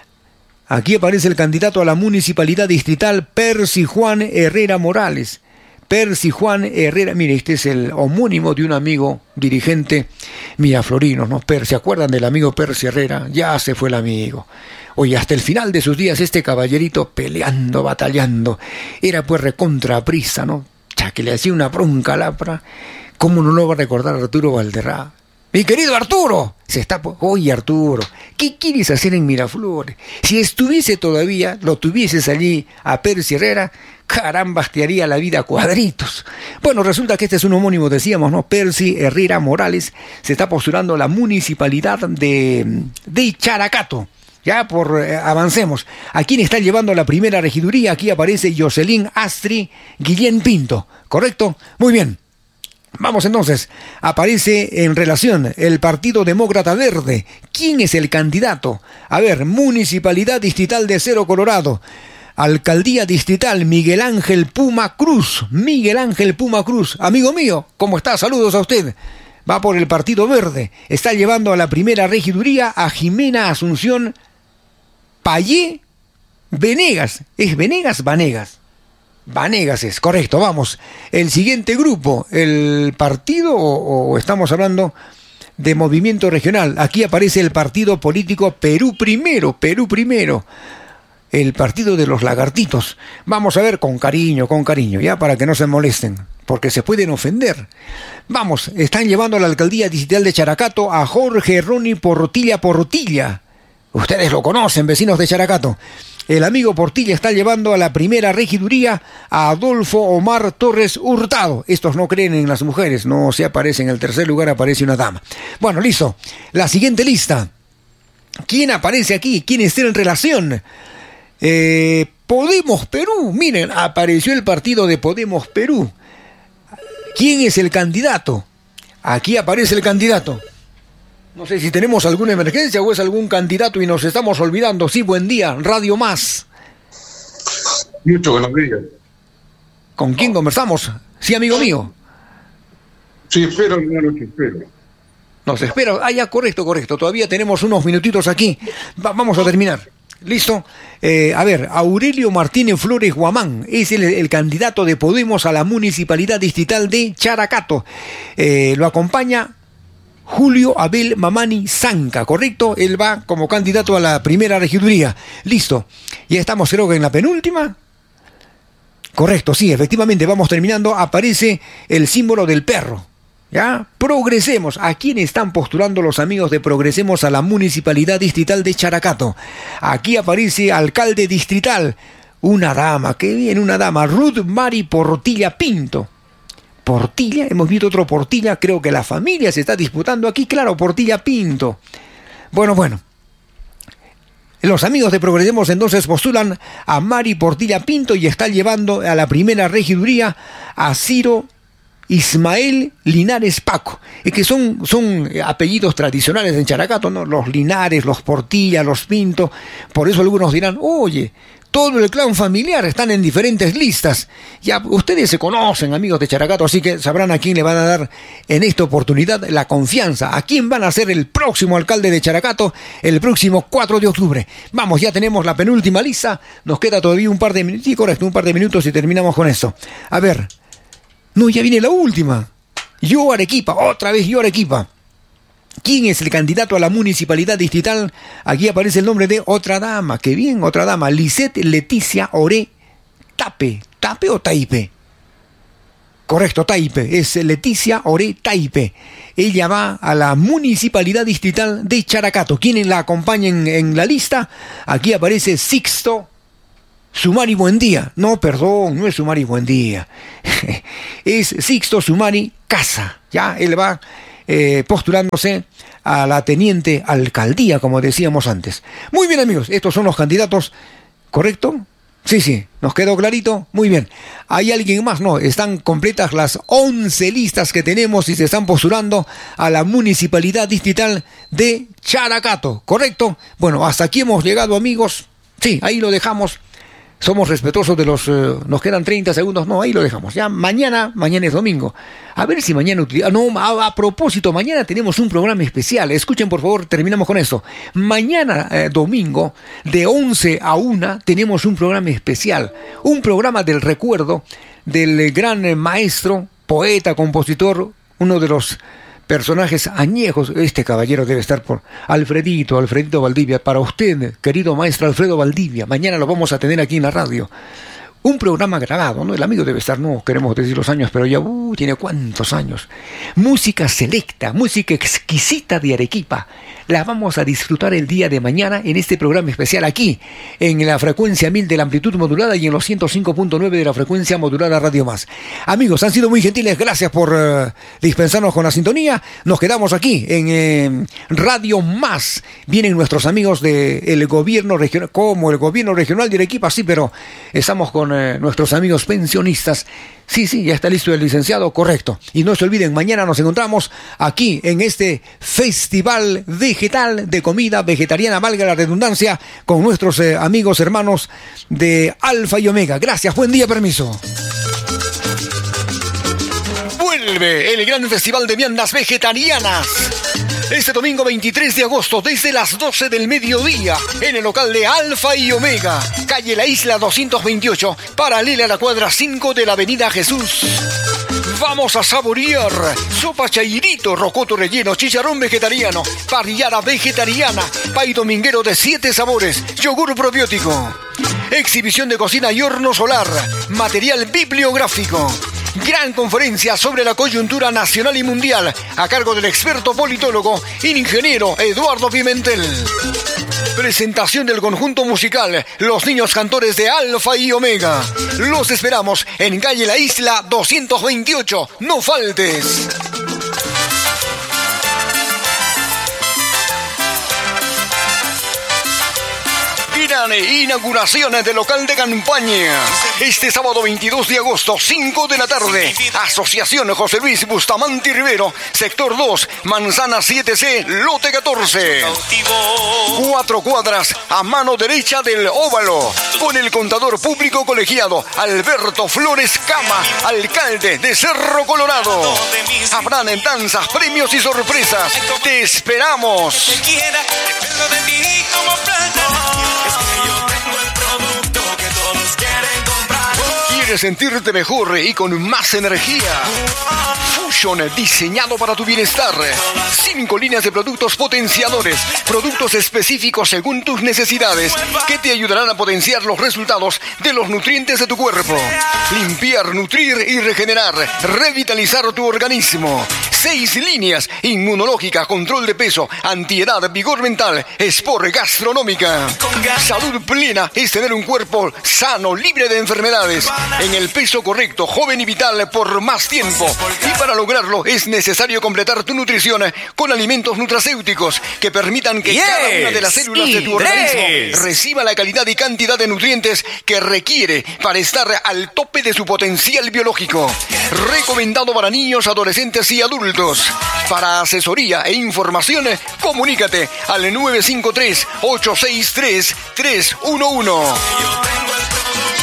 Aquí aparece el candidato a la municipalidad distrital, Percy Juan Herrera Morales. Percy Juan Herrera, mire, este es el homónimo de un amigo dirigente miraflorino, ¿no? Per, ¿se acuerdan del amigo Percy Herrera? Ya se fue el amigo. Oye, hasta el final de sus días este caballerito peleando, batallando, era pues recontra prisa, ¿no? Ya que le hacía una bronca lapra. ¿Cómo no lo va a recordar Arturo Valderrama? Mi querido Arturo, se está... Oye, Arturo, ¿qué quieres hacer en Miraflores? Si estuviese todavía, lo tuvieses allí a Percy Herrera, caramba, te haría la vida a cuadritos. Bueno, resulta que este es un homónimo, decíamos, ¿no? Percy Herrera Morales se está postulando a la municipalidad de, de Characato. Ya, por eh, avancemos. ¿A quién está llevando la primera regiduría? Aquí aparece Jocelyn Astri Guillén Pinto, ¿correcto? Muy bien. Vamos entonces, aparece en relación el Partido Demócrata Verde. ¿Quién es el candidato? A ver, Municipalidad Distrital de Cerro Colorado. Alcaldía Distrital Miguel Ángel Puma Cruz. Miguel Ángel Puma Cruz. Amigo mío, ¿cómo está? Saludos a usted. Va por el Partido Verde. Está llevando a la primera regiduría a Jimena Asunción Payé Venegas. ¿Es Venegas? Vanegas. Vanegas es, correcto, vamos. El siguiente grupo, el partido, o, o estamos hablando de movimiento regional. Aquí aparece el partido político Perú Primero, Perú Primero. El partido de los lagartitos. Vamos a ver con cariño, con cariño, ya, para que no se molesten, porque se pueden ofender. Vamos, están llevando a la alcaldía distrital de Characato a Jorge Ronnie Portilla Portilla. Ustedes lo conocen, vecinos de Characato. El amigo Portilla está llevando a la primera regiduría a Adolfo Omar Torres Hurtado. Estos no creen en las mujeres, no se aparece en el tercer lugar, aparece una dama. Bueno, listo. La siguiente lista. ¿Quién aparece aquí? ¿Quién está en relación? Eh, Podemos Perú. Miren, apareció el partido de Podemos Perú. ¿Quién es el candidato? Aquí aparece el candidato. No sé si tenemos alguna emergencia o es algún candidato y nos estamos olvidando. Sí, buen día, Radio Más. Mucho buenos días. ¿Con quién conversamos? Sí, amigo mío. Sí, espero, hermano, que espero. Nos espera. Ah, ya, correcto, correcto. Todavía tenemos unos minutitos aquí. Va, vamos a terminar. ¿Listo? Eh, a ver, Aurelio Martínez Flores Guamán es el, el candidato de Podemos a la municipalidad distrital de Characato. Eh, lo acompaña Julio Abel Mamani Zanca, ¿correcto? Él va como candidato a la primera regiduría. Listo. Ya estamos, creo que en la penúltima. Correcto, sí, efectivamente, vamos terminando. Aparece el símbolo del perro. ¿Ya? Progresemos. ¿A quién están postulando los amigos de Progresemos a la municipalidad distrital de Characato? Aquí aparece alcalde distrital. Una dama, qué bien, una dama. Ruth Mari Portilla Pinto. Portilla, hemos visto otro Portilla, creo que la familia se está disputando aquí, claro, Portilla Pinto. Bueno, bueno. Los amigos de Progresemos entonces postulan a Mari Portilla Pinto y está llevando a la primera regiduría a Ciro Ismael Linares Paco. Es que son, son apellidos tradicionales en Characato, ¿no? Los Linares, los Portilla, los Pinto. Por eso algunos dirán, oye, todo el clan familiar están en diferentes listas. Ya ustedes se conocen, amigos de Characato, así que sabrán a quién le van a dar en esta oportunidad la confianza. A quién van a ser el próximo alcalde de Characato el próximo cuatro de octubre. Vamos, ya tenemos la penúltima lista. Nos queda todavía un par de minutos. Sí, correcto, un par de minutos y terminamos con esto. A ver, No, ya viene la última. Yo Arequipa, otra vez yo Arequipa. ¿Quién es el candidato a la municipalidad distrital? Aquí aparece el nombre de otra dama. Qué bien, otra dama. Lisette Leticia Oré Tape. ¿Tape o Taipe? Correcto, Taipe. Es Leticia Oré Taipe. Ella va a la municipalidad distrital de Characato. ¿Quiénes la acompañan en la lista? Aquí aparece Sixto Sumari Buendía. No, perdón, no es Sumari Buendía. Es Sixto Sumari Casa. Ya, él va eh, postulándose a la teniente alcaldía, como decíamos antes. Muy bien, amigos, estos son los candidatos, ¿correcto? Sí, sí, nos quedó clarito. Muy bien. ¿Hay alguien más? No, están completas las once listas que tenemos y se están postulando a la municipalidad distrital de Characato, ¿correcto? Bueno, hasta aquí hemos llegado, amigos. Sí, ahí lo dejamos. Somos respetuosos de los... Eh, nos quedan treinta segundos. No, ahí lo dejamos. Ya mañana, mañana es domingo. A ver si mañana... No, a, a propósito, mañana tenemos un programa especial. Escuchen, por favor, terminamos con esto. Mañana, eh, domingo, de once a una, tenemos un programa especial. Un programa del recuerdo del gran maestro, poeta, compositor, uno de los personajes añejos. Este caballero debe estar por Alfredito, Alfredito Valdivia. Para usted, querido maestro Alfredo Valdivia, mañana lo vamos a tener aquí en la radio. Un programa grabado, ¿no? El amigo debe estar, no queremos decir los años, pero ya, uh, tiene cuántos años. Música selecta, música exquisita de Arequipa. La vamos a disfrutar el día de mañana en este programa especial aquí, en la frecuencia mil de la amplitud modulada y en los ciento cinco punto nueve de la frecuencia modulada Radio Más. Amigos, han sido muy gentiles, gracias por uh, dispensarnos con la sintonía. Nos quedamos aquí en eh, Radio Más. Vienen nuestros amigos del gobierno regional, como el gobierno regional de Arequipa, sí, pero estamos con Eh, nuestros amigos pensionistas. Sí, sí, ya está listo el licenciado, correcto. Y no se olviden, mañana nos encontramos aquí en este festival vegetal de comida vegetariana, valga la redundancia, con nuestros eh, amigos hermanos de Alfa y Omega. Gracias, buen día, permiso. Vuelve el gran festival de viandas vegetarianas. Este domingo veintitrés de agosto, desde las doce del mediodía, en el local de Alfa y Omega, calle La Isla doscientos veintiocho, paralela a la cuadra cinco de la avenida Jesús. Vamos a saborear sopa chairito, rocoto relleno, chicharrón vegetariano, parrillada vegetariana, pay dominguero de siete sabores, yogur probiótico, exhibición de cocina y horno solar, material bibliográfico. Gran conferencia sobre la coyuntura nacional y mundial a cargo del experto politólogo ingeniero Eduardo Pimentel. Presentación del conjunto musical Los Niños Cantores de Alfa y Omega. Los esperamos en calle La Isla doscientos veintiocho. No faltes. Gran inauguración del local de campaña. Este sábado veintidós de agosto, cinco de la tarde. Asociación José Luis Bustamante Rivero, sector dos, Manzana siete C, lote catorce. Cuatro cuadras a mano derecha del óvalo. Con el contador público colegiado Alberto Flores Cama, alcalde de Cerro Colorado. Habrán danzas, premios y sorpresas. Te esperamos. ¿Quieres sentirte mejor y con más energía? Fusion, diseñado para tu bienestar. Cinco líneas de productos potenciadores, productos específicos según tus necesidades, que te ayudarán a potenciar los resultados de los nutrientes de tu cuerpo. Limpiar, nutrir y regenerar, revitalizar tu organismo. Seis líneas: inmunológica, control de peso, antiedad, vigor mental, sport, gastronómica. Salud plena es tener un cuerpo sano, libre de enfermedades, en el peso correcto, joven y vital por más tiempo. Y para lograrlo es necesario completar tu nutrición con alimentos nutracéuticos que permitan que yes, cada una de las células de tu organismo reciba la calidad y cantidad de nutrientes que requiere para estar al tope de su potencial biológico. Recomendado para niños, adolescentes y adultos. Para asesoría e información, comunícate al nueve cinco tres, ocho seis tres, tres uno uno.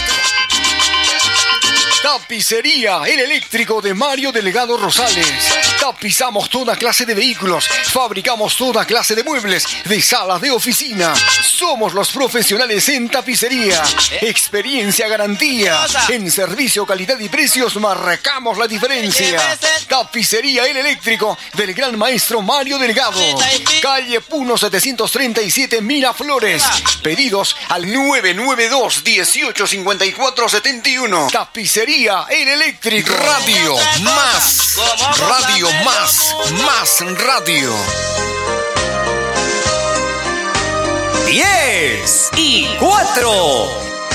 Tapicería El Eléctrico de Mario Delgado Rosales. Tapizamos toda clase de vehículos, fabricamos toda clase de muebles, de salas de oficina. Somos los profesionales en tapicería. Experiencia, garantía. En servicio, calidad y precios marcamos la diferencia. Tapicería El Eléctrico del gran maestro Mario Delgado. Calle Puno setecientos treinta y siete, Miraflores. Pedidos al nueve nueve dos, dieciocho cincuenta y cuatro setenta y uno. Tapicería El Eléctrico. Radio más. Radio más. Más radio. Diez y cuatro.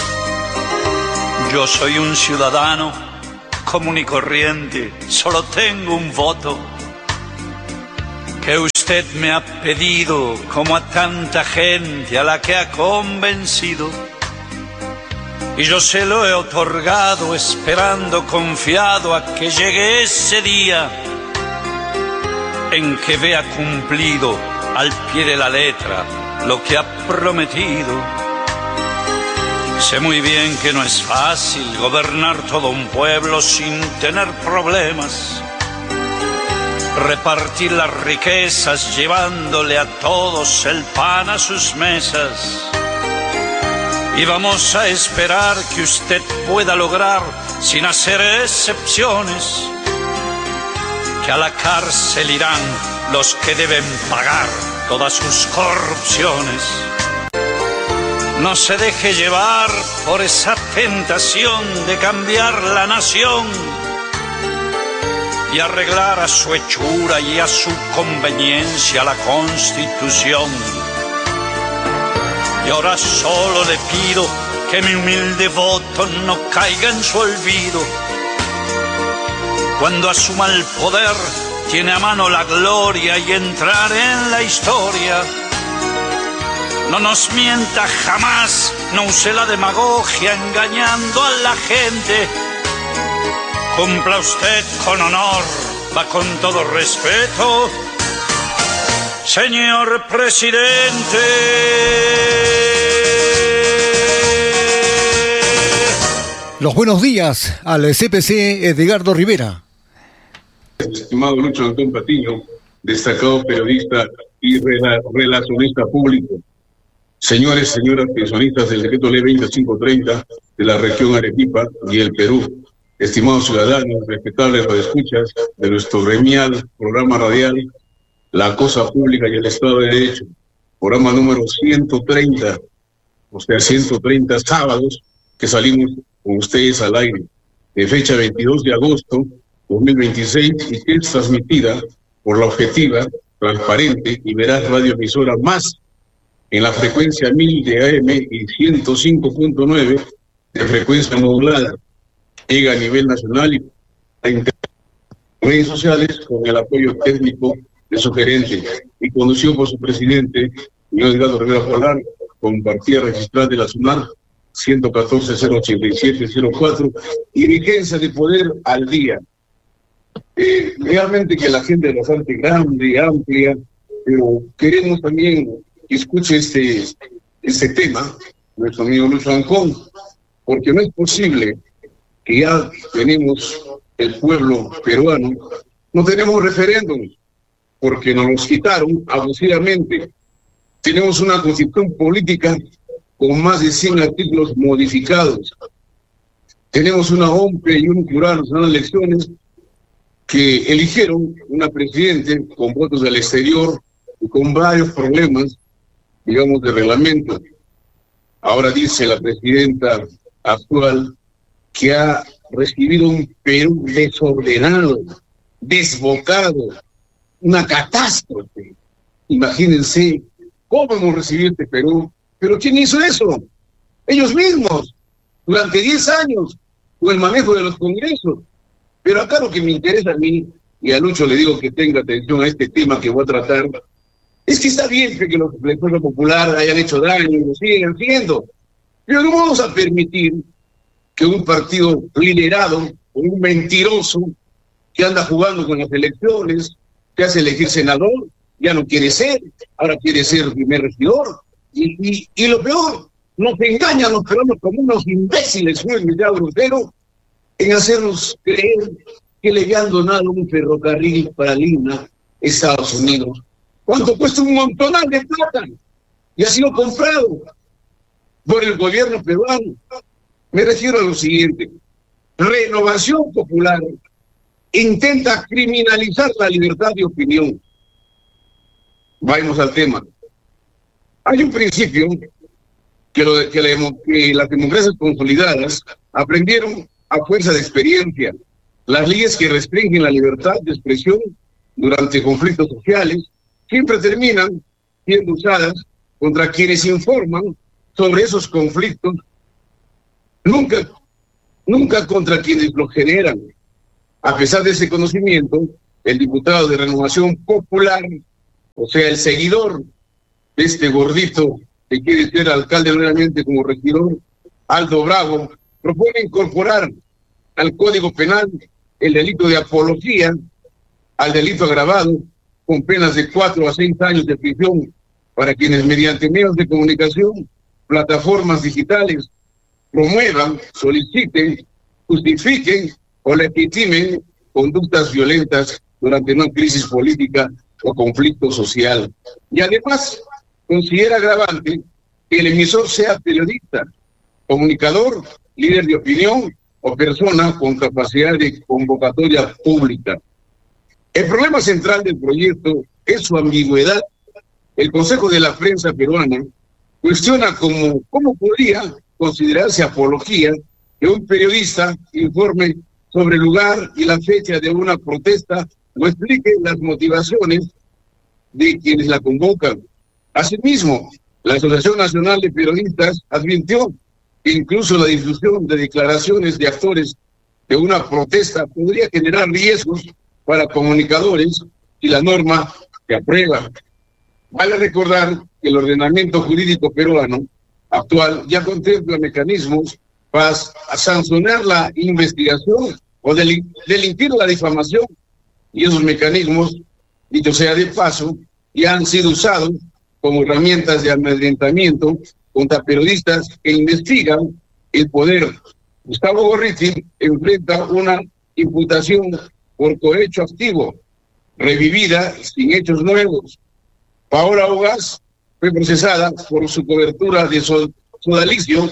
Yo soy un ciudadano común y corriente, solo tengo un voto que usted me ha pedido, como a tanta gente a la que ha convencido, y yo se lo he otorgado esperando confiado a que llegue ese día en que vea cumplido al pie de la letra lo que ha prometido. Sé muy bien que no es fácil gobernar todo un pueblo sin tener problemas, repartir las riquezas llevándole a todos el pan a sus mesas. Y vamos a esperar que usted pueda lograr, sin hacer excepciones, que a la cárcel irán los que deben pagar todas sus corrupciones. No se deje llevar por esa tentación de cambiar la nación y arreglar a su hechura y a su conveniencia la Constitución. Y ahora solo le pido que mi humilde voto no caiga en su olvido. Cuando asuma el poder, tiene a mano la gloria y entrar en la historia. No nos mienta jamás, no use la demagogia engañando a la gente. Cumpla usted con honor, va con todo respeto, señor presidente. Los buenos días al C P C Edgardo Rivera. Estimado Lucho Antón Patiño, destacado periodista y rela- relacionista público. Señores, señoras pensionistas del decreto ley veinticinco treinta de la región Arequipa y el Perú, estimados ciudadanos, respetables radioescuchas de nuestro gremial programa radial La Cosa Pública y el Estado de Derecho, programa número ciento treinta, o sea, ciento treinta sábados que salimos con ustedes al aire, de fecha veintidós de agosto dos mil veintiséis, y que es transmitida por la objetiva, transparente y veraz radioemisora Más, en la frecuencia mil de A M y ciento cinco punto nueve de frecuencia modulada. Llega a nivel nacional y en redes sociales con el apoyo técnico de su gerente y conducido por su presidente, señor Edgardo Rivera Polar, con partida registrada de la SUNAR ciento catorce cero ochenta y siete cero cuatro y vigencia de poder al día. Eh, realmente que la gente es bastante grande, amplia, pero queremos también que escuche este, este tema, nuestro amigo Lucho Ancón, porque no es posible que ya tenemos el pueblo peruano, no tenemos referéndum, porque nos los quitaron abusivamente. Tenemos una constitución política con más de cien artículos modificados. Tenemos una O M P y un Jurado Nacional de Elecciones que eligieron una presidente con votos del exterior y con varios problemas, digamos, de reglamento. Ahora dice la presidenta actual que ha recibido un Perú desordenado, desbocado, una catástrofe. Imagínense cómo hemos recibido este Perú. ¿Pero quién hizo eso? Ellos mismos, durante diez años, con el manejo de los congresos. Pero acá lo que me interesa a mí, y a Lucho le digo que tenga atención a este tema que voy a tratar, es que está bien que los del pueblo popular hayan hecho daño y lo siguen haciendo, pero no vamos a permitir que un partido liderado por un mentiroso que anda jugando con las elecciones, que hace elegir senador, ya no quiere ser, ahora quiere ser primer regidor, y, y, y lo peor, nos engañan los peruanos como unos imbéciles, fue el milagro grosero, en hacernos creer que le habían donado un ferrocarril para Lima, Estados Unidos. ¿Cuánto cuesta? Un montonal de plata. Y ha sido comprado por el gobierno peruano. Me refiero a lo siguiente. Renovación Popular intenta criminalizar la libertad de opinión. Vayamos al tema. Hay un principio que, lo, que, la, que las democracias consolidadas aprendieron a fuerza de experiencia. Las leyes que restringen la libertad de expresión durante conflictos sociales siempre terminan siendo usadas contra quienes informan sobre esos conflictos, nunca, nunca contra quienes los generan. A pesar de ese conocimiento, el diputado de Renovación Popular, o sea, el seguidor de este gordito que quiere ser alcalde nuevamente como regidor, Aldo Bravo, propone incorporar al Código Penal el delito de apología al delito agravado con penas de cuatro a seis años de prisión para quienes mediante medios de comunicación, plataformas digitales, promuevan, soliciten, justifiquen o legitimen conductas violentas durante una crisis política o conflicto social. Y además considera agravante que el emisor sea periodista, comunicador, líder de opinión o persona con capacidad de convocatoria pública. El problema central del proyecto es su ambigüedad. El Consejo de la Prensa Peruana cuestiona cómo, cómo podría considerarse apología que un periodista informe sobre el lugar y la fecha de una protesta o explique las motivaciones de quienes la convocan. Asimismo, la Asociación Nacional de Periodistas advirtió que incluso la difusión de declaraciones de actores de una protesta podría generar riesgos para comunicadores y la norma se aprueba. Vale recordar que el ordenamiento jurídico peruano actual ya contempla mecanismos para sancionar la investigación o del, delinquir la difamación, y esos mecanismos, dicho sea de paso, ya han sido usados como herramientas de amedrentamiento contra periodistas que investigan el poder. Gustavo Gorriti enfrenta una imputación por cohecho activo, revivida sin hechos nuevos. Paola Ogaz fue procesada por su cobertura de sodalicio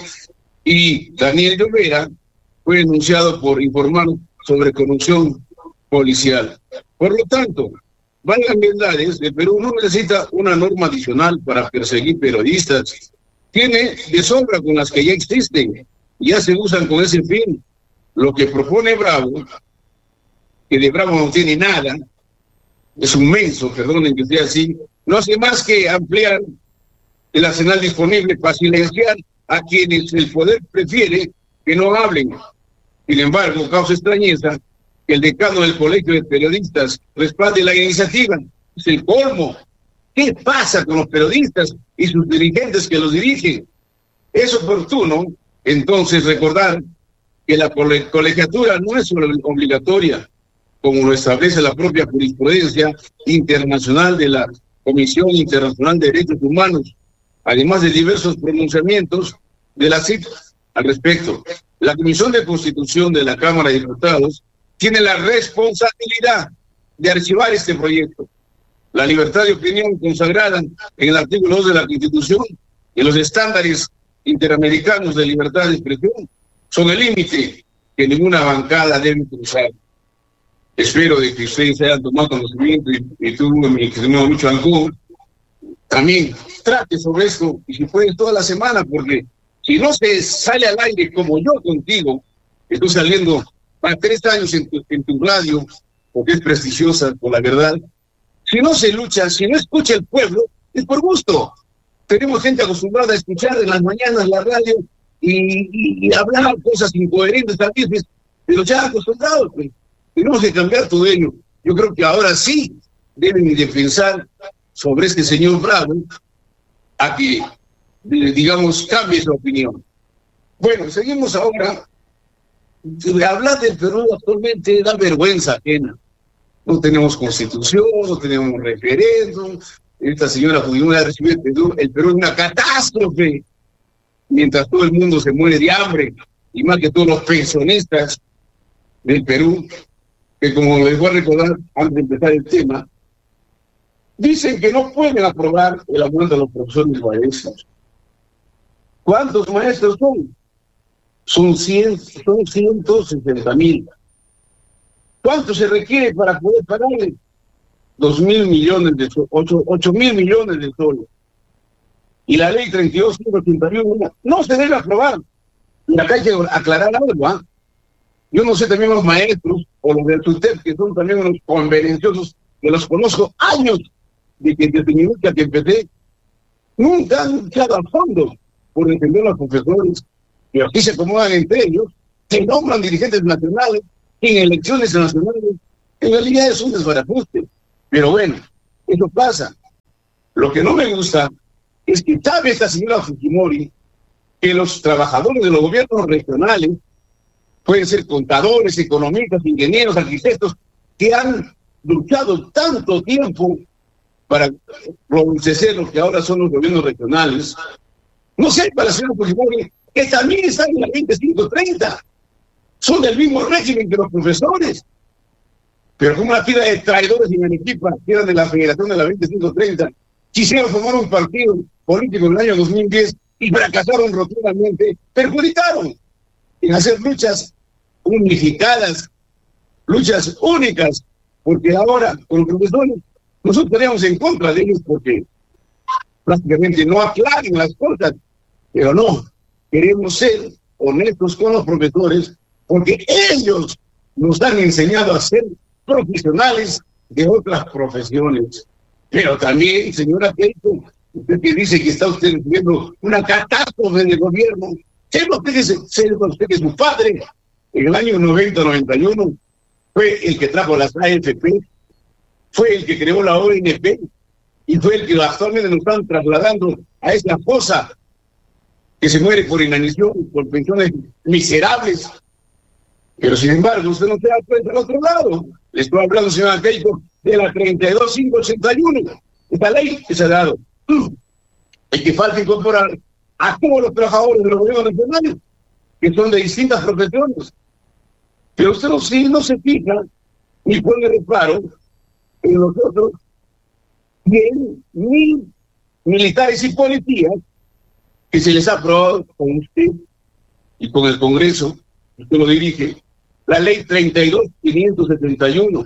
y Daniel Llovera fue denunciado por informar sobre corrupción policial. Por lo tanto, valgan verdades, el Perú no necesita una norma adicional para perseguir periodistas. Tiene de sobra con las que ya existen, ya se usan con ese fin. Lo que propone Bravo, que de Bravo no tiene nada, es un menso, perdonen que sea así, no hace más que ampliar el arsenal disponible para silenciar a quienes el poder prefiere que no hablen. Sin embargo, causa extrañeza que el decano del Colegio de Periodistas respalde la iniciativa. Es el colmo. ¿Qué pasa con los periodistas y sus dirigentes que los dirigen? Es oportuno, entonces, recordar que la colegiatura no es obligatoria, como lo establece la propia jurisprudencia internacional de la Comisión Internacional de Derechos Humanos, además de diversos pronunciamientos de la C I T al respecto. La Comisión de Constitución de la Cámara de Diputados tiene la responsabilidad de archivar este proyecto. La libertad de opinión consagrada en el artículo dos de la Constitución y los estándares interamericanos de libertad de expresión son el límite que ninguna bancada debe cruzar. Espero de que ustedes hayan tomado conocimiento y, y tú, mi estimado Lucho Ancón, también trate sobre esto, y si puedes toda la semana, porque si no se sale al aire como yo contigo, estoy saliendo para tres años en tu, en tu radio, porque es prestigiosa, por la verdad. Si no se lucha, si no escucha el pueblo, es por gusto. Tenemos gente acostumbrada a escuchar en las mañanas la radio y, y, y hablar cosas incoherentes también, pero ya acostumbrados, pues. Tenemos que cambiar todo ello. Yo creo que ahora sí deben de pensar sobre este señor Bravo a que, digamos, cambie su opinión. Bueno, seguimos ahora. Hablar del Perú actualmente da vergüenza ajena. No tenemos constitución, no tenemos referéndum. Esta señora Fujimori recibió el Perú. El Perú es una catástrofe, mientras todo el mundo se muere de hambre, y más que todos los pensionistas del Perú. que, como les voy a recordar antes de empezar el tema, dicen que no pueden aprobar el aumento de los profesores maestros. ¿Cuántos maestros son? Son, cien, son ciento sesenta mil. ¿Cuánto se requiere para poder pagarle? Dos mil millones de soles, ocho, ocho mil millones de soles. Y la ley treinta y dos ciento ochenta y uno no se debe aprobar. Y acá hay que aclarar algo, ¿ah? ¿eh? Yo no sé también los maestros o los del TUTEP, que son también unos convenenciosos, que los conozco años de que desde mi lucha que empecé, nunca han luchado a fondo por defender a los profesores, pero aquí se acomodan entre ellos, se nombran dirigentes nacionales en elecciones nacionales. En realidad es un desbarajuste. Pero bueno, eso pasa. Lo que no me gusta es que sabe esta señora Fujimori que los trabajadores de los gobiernos regionales pueden ser contadores, economistas, ingenieros, arquitectos, que han luchado tanto tiempo para robustecer lo que ahora son los gobiernos regionales. No sé, para la señora Fujimori, que también están en la veinticinco treinta, son del mismo régimen que los profesores, pero como una fila de traidores en Arequipa, que eran de la Federación de la veinticinco treinta, quisieron formar un partido político en el año dos mil diez y fracasaron rotundamente, perjudicaron en hacer luchas unificadas, luchas únicas, porque ahora con los profesores nosotros tenemos en contra de ellos porque prácticamente no aclaran las cosas, pero no, queremos ser honestos con los profesores porque ellos nos han enseñado a ser profesionales de otras profesiones. Pero también, señora Keiko, usted que dice que está usted viendo una catástrofe del gobierno, sepa usted que, sepa usted que su padre, en el año noventa noventa y uno, fue el que trajo las A F P, fue el que creó la O N P, y fue el que actualmente nos están trasladando a esa fosa que se muere por inanición, por pensiones miserables. Pero sin embargo, usted no se da cuenta al otro lado. Le estoy hablando, señora Keiko, de la treinta y dos mil quinientos ochenta y uno, esta ley que se ha dado. Y que falta incorporar a todos los trabajadores de los gobiernos nacionales, que son de distintas profesiones. Pero usted no, sí, no se fija ni pone reparo en los otros cien mil militares y policías que se les ha aprobado con usted y con el Congreso, usted lo dirige, la ley treinta y dos mil quinientos setenta y uno,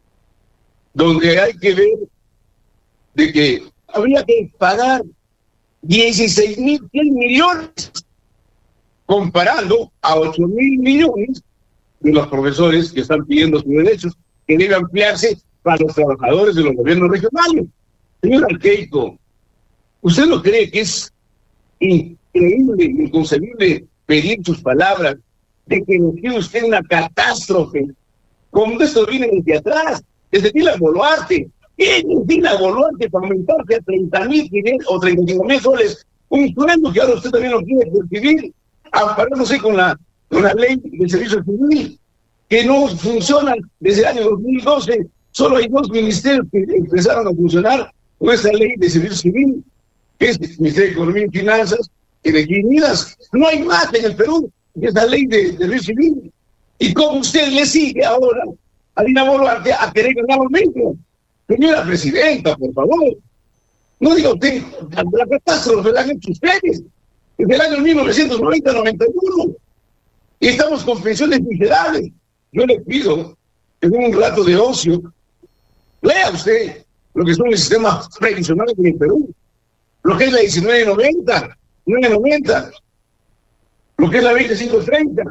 donde hay que ver de que habría que pagar dieciséis mil cien millones, comparando a ocho mil millones de los profesores que están pidiendo sus derechos, que debe ampliarse para los trabajadores de los gobiernos regionales. Señora Keiko, ¿usted no cree que es increíble, inconcebible pedir sus palabras de que nos tiene usted una catástrofe? Como esto viene desde atrás, desde Dina Boluarte. ¿Quién es Dina Boluarte para aumentarse a treinta mil o treinta y cinco mil soles? Un sueldo que ahora usted también lo quiere percibir, amparándose con la, con la ley del servicio civil, que no funciona desde el año dos mil doce. Solo hay dos ministerios que empezaron a funcionar con esta ley de servicio civil, que es el Ministerio de Economía y Finanzas y de Guinidas. No hay más en el Perú que esta ley de, de servicio civil. ¿Y cómo usted le sigue ahora a Dina Boluarte a querer ganar aumento? Señora presidenta, por favor, no diga usted, la, la catástrofe la han hecho ustedes desde el año mil novecientos noventa noventa y uno, y estamos con pensiones miserables. Yo le pido, en un rato de ocio, lea usted lo que son los sistemas previsionales en el Perú, lo que es la diecinueve noventa, nueve noventa, lo que es la veinticinco treinta.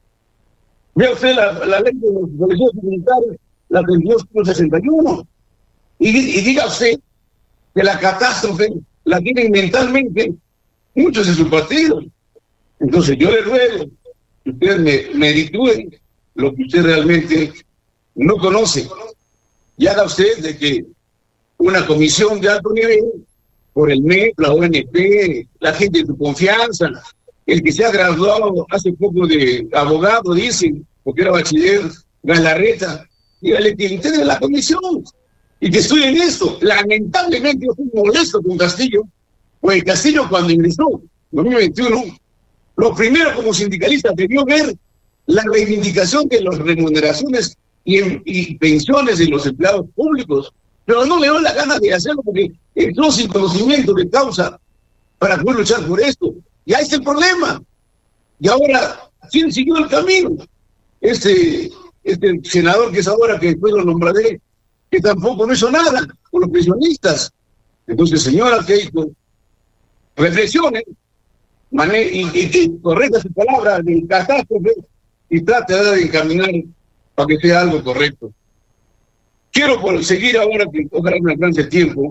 Vea usted la, la ley de los policías militares, la treinta y dos mil sesenta y uno, y, y diga usted que la catástrofe la tienen mentalmente muchos de sus partidos. Entonces yo le ruego que ustedes me, me ditúen lo que usted realmente no conoce, y haga usted de que una comisión de alto nivel, por el M E P, la O N P, la gente de tu confianza, el que se ha graduado hace poco de abogado, dicen, porque era bachiller Galarreta, dígale que integre la comisión y que estudien esto. Lamentablemente yo estoy molesto con Castillo, porque Castillo cuando ingresó en dos mil veintiuno, lo primero como sindicalista debió ver la reivindicación de las remuneraciones y, en, y pensiones de los empleados públicos, pero no le doy la gana de hacerlo porque entró sin conocimiento de causa para poder luchar por esto. Y ahí está el problema. Y ahora, ¿quién siguió el camino? Este, este senador que es ahora, que después lo nombraré, que tampoco no hizo nada con los pensionistas. Entonces, señora Keiko, reflexione y, y, y correcta su palabra de catástrofe y trate de encaminar para que sea algo correcto. Quiero por seguir ahora, que ojalá me alcance el tiempo,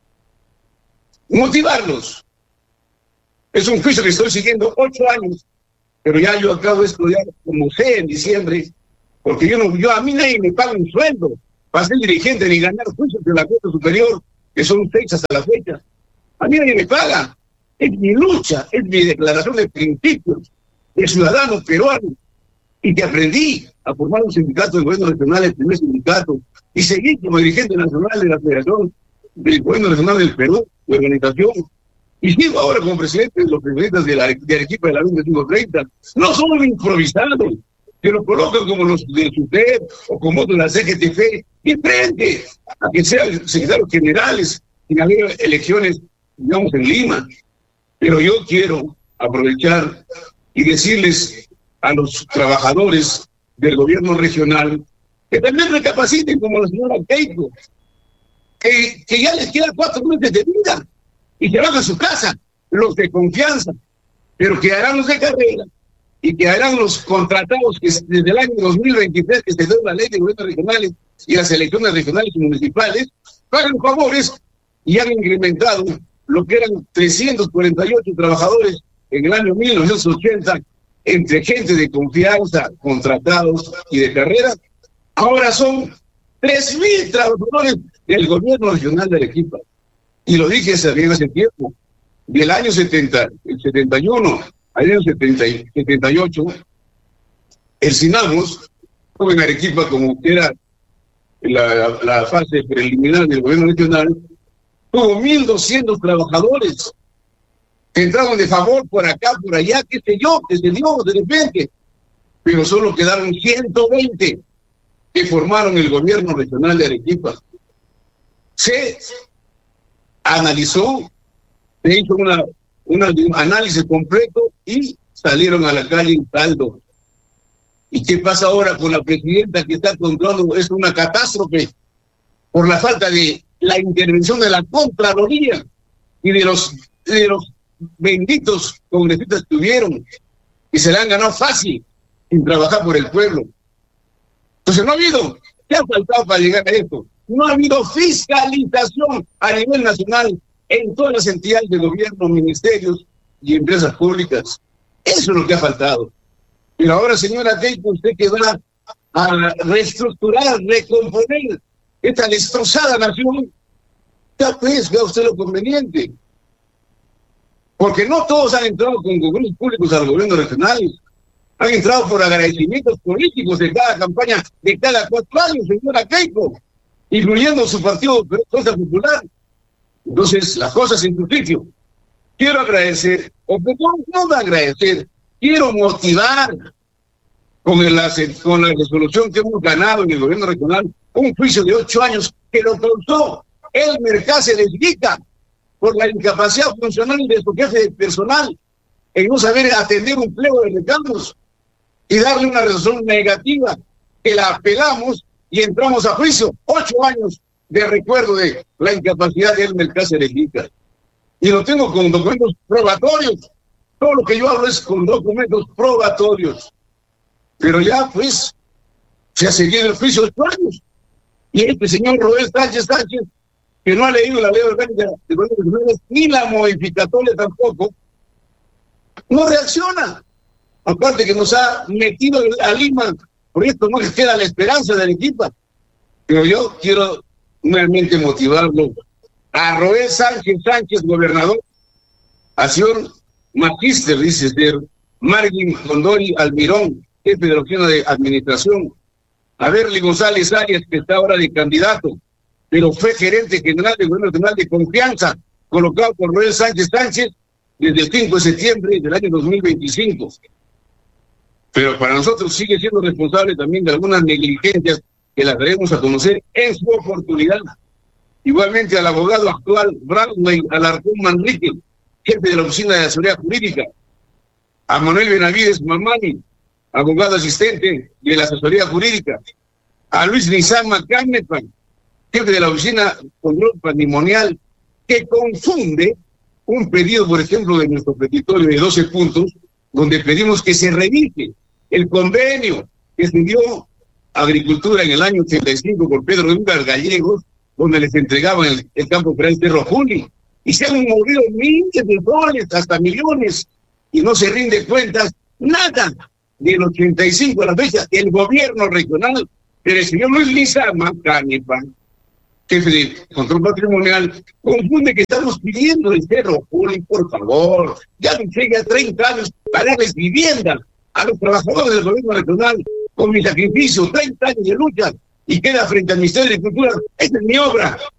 motivarlos. Es un juicio que estoy siguiendo ocho años, pero ya yo acabo de estudiar como sé en diciembre, porque yo no, yo a mí nadie me paga un sueldo para ser dirigente ni ganar juicios de la Corte Superior, que son seis hasta la fecha. A mí nadie me paga. Es mi lucha, es mi declaración de principios de ciudadano peruano, y que aprendí a formar un sindicato de gobierno regional, el primer sindicato, y seguí como dirigente nacional de la Federación del Gobierno Regional del Perú, de organización, y sigo ahora como presidente de los presidentes de, la, de Arequipa de la veinticinco treinta. No son improvisados, que los colocan como los de SUTEP o como otros de la C G T F, y frente a que sean secretarios generales sin haber elecciones, digamos, en Lima. Pero yo quiero aprovechar y decirles a los trabajadores del gobierno regional que también recapaciten como la señora Keiko, que, que ya les quedan cuatro meses de vida y que van a su casa, los de confianza, pero que harán los de carrera y que harán los contratados que desde el año dos mil veintitrés, que se dio la ley de gobiernos regionales y las elecciones regionales y municipales, pagan favores y han incrementado lo que eran trescientos cuarenta y ocho trabajadores en el año mil novecientos ochenta, entre gente de confianza, contratados y de carrera. Ahora son tres mil trabajadores del gobierno regional de Arequipa. Y lo dije también hace tiempo. Del año setenta, el setenta y uno al año setenta y, setenta y ocho, el SINAMOS, estuvo en Arequipa como que era la, la fase preliminar del gobierno regional, tuvo mil doscientos trabajadores que entraron de favor por acá, por allá, qué sé yo, que se dio de repente, pero solo quedaron ciento veinte que formaron el gobierno regional de Arequipa. Se analizó, se hizo una, una, un análisis completo y salieron a la calle en saldo. ¿Y qué pasa ahora con la presidenta que está controlando? Es una catástrofe por la falta de la intervención de la Contraloría y de los, de los benditos congresistas que tuvieron, y se la han ganado fácil sin trabajar por el pueblo. Entonces no ha habido, ¿qué ha faltado para llegar a esto? No ha habido fiscalización a nivel nacional en todas las entidades de gobierno, ministerios y empresas públicas. Eso es lo que ha faltado. Pero ahora, señora Keiko, usted que va a reestructurar, recomponer esta destrozada nación, ya pues, vea usted lo conveniente. Porque no todos han entrado con gobiernos públicos a los gobiernos regionales. Han entrado por agradecimientos políticos de cada campaña, de cada cuatro años, señora Keiko, incluyendo su partido Fuerza Popular. Entonces, las cosas en su sitio. Quiero agradecer, o no, no agradecer, quiero motivar con, el, con la resolución que hemos ganado en el gobierno regional, un juicio de ocho años que lo causó el Mercase de Iquica por la incapacidad funcional de su jefe de personal en no saber atender un pliego de reclamos y darle una resolución negativa que la apelamos y entramos a juicio. Ocho años de recuerdo de la incapacidad del Mercase de Iquica. Y lo tengo con documentos probatorios. Todo lo que yo hablo es con documentos probatorios. Pero ya, pues, se ha seguido el juicio de ocho años. Y este señor Roel Sánchez Sánchez, que no ha leído la ley orgánica de gobierno regional, ni la modificatoria tampoco, no reacciona. Aparte que nos ha metido a Lima, por esto no les queda la esperanza de Arequipa. Pero yo quiero nuevamente motivarlo a Roel Sánchez Sánchez, gobernador, a señor Magíster, dice ser, Marvin Condori Almirón, jefe de la oficina de administración, a Berly González Arias, que está ahora de candidato, pero fue gerente general del gobierno nacional de confianza, colocado por Roel Sánchez Sánchez desde el cinco de septiembre del año dos mil veinticinco. Pero para nosotros sigue siendo responsable también de algunas negligencias que la daremos a conocer en su oportunidad. Igualmente al abogado actual Bradley Alarcón Manrique, jefe de la Oficina de Asesoría Jurídica, a Manuel Benavides Mamani, abogado asistente de la Asesoría Jurídica, a Luis Lizama Canepan, jefe de la Oficina de Control Patrimonial, que confunde un pedido, por ejemplo, de nuestro petitorio de doce puntos, donde pedimos que se revise el convenio que se dio a Agricultura en el año ochenta y cinco por Pedro Lucas Gallegos, donde les entregaban el, el campo federal Cerro Juli, y se han movido miles de dólares, hasta millones, y no se rinde cuentas, nada. Del ochenta y cinco a la fecha, el gobierno regional, pero el señor Luis Lizama Canepa, jefe de control patrimonial, confunde que estamos pidiendo el Cerro Juli, por favor, ya llega treinta años para darles vivienda a los trabajadores del gobierno regional, con mi sacrificio, treinta años de lucha, y queda frente al Ministerio de Agricultura. Esta es mi obra,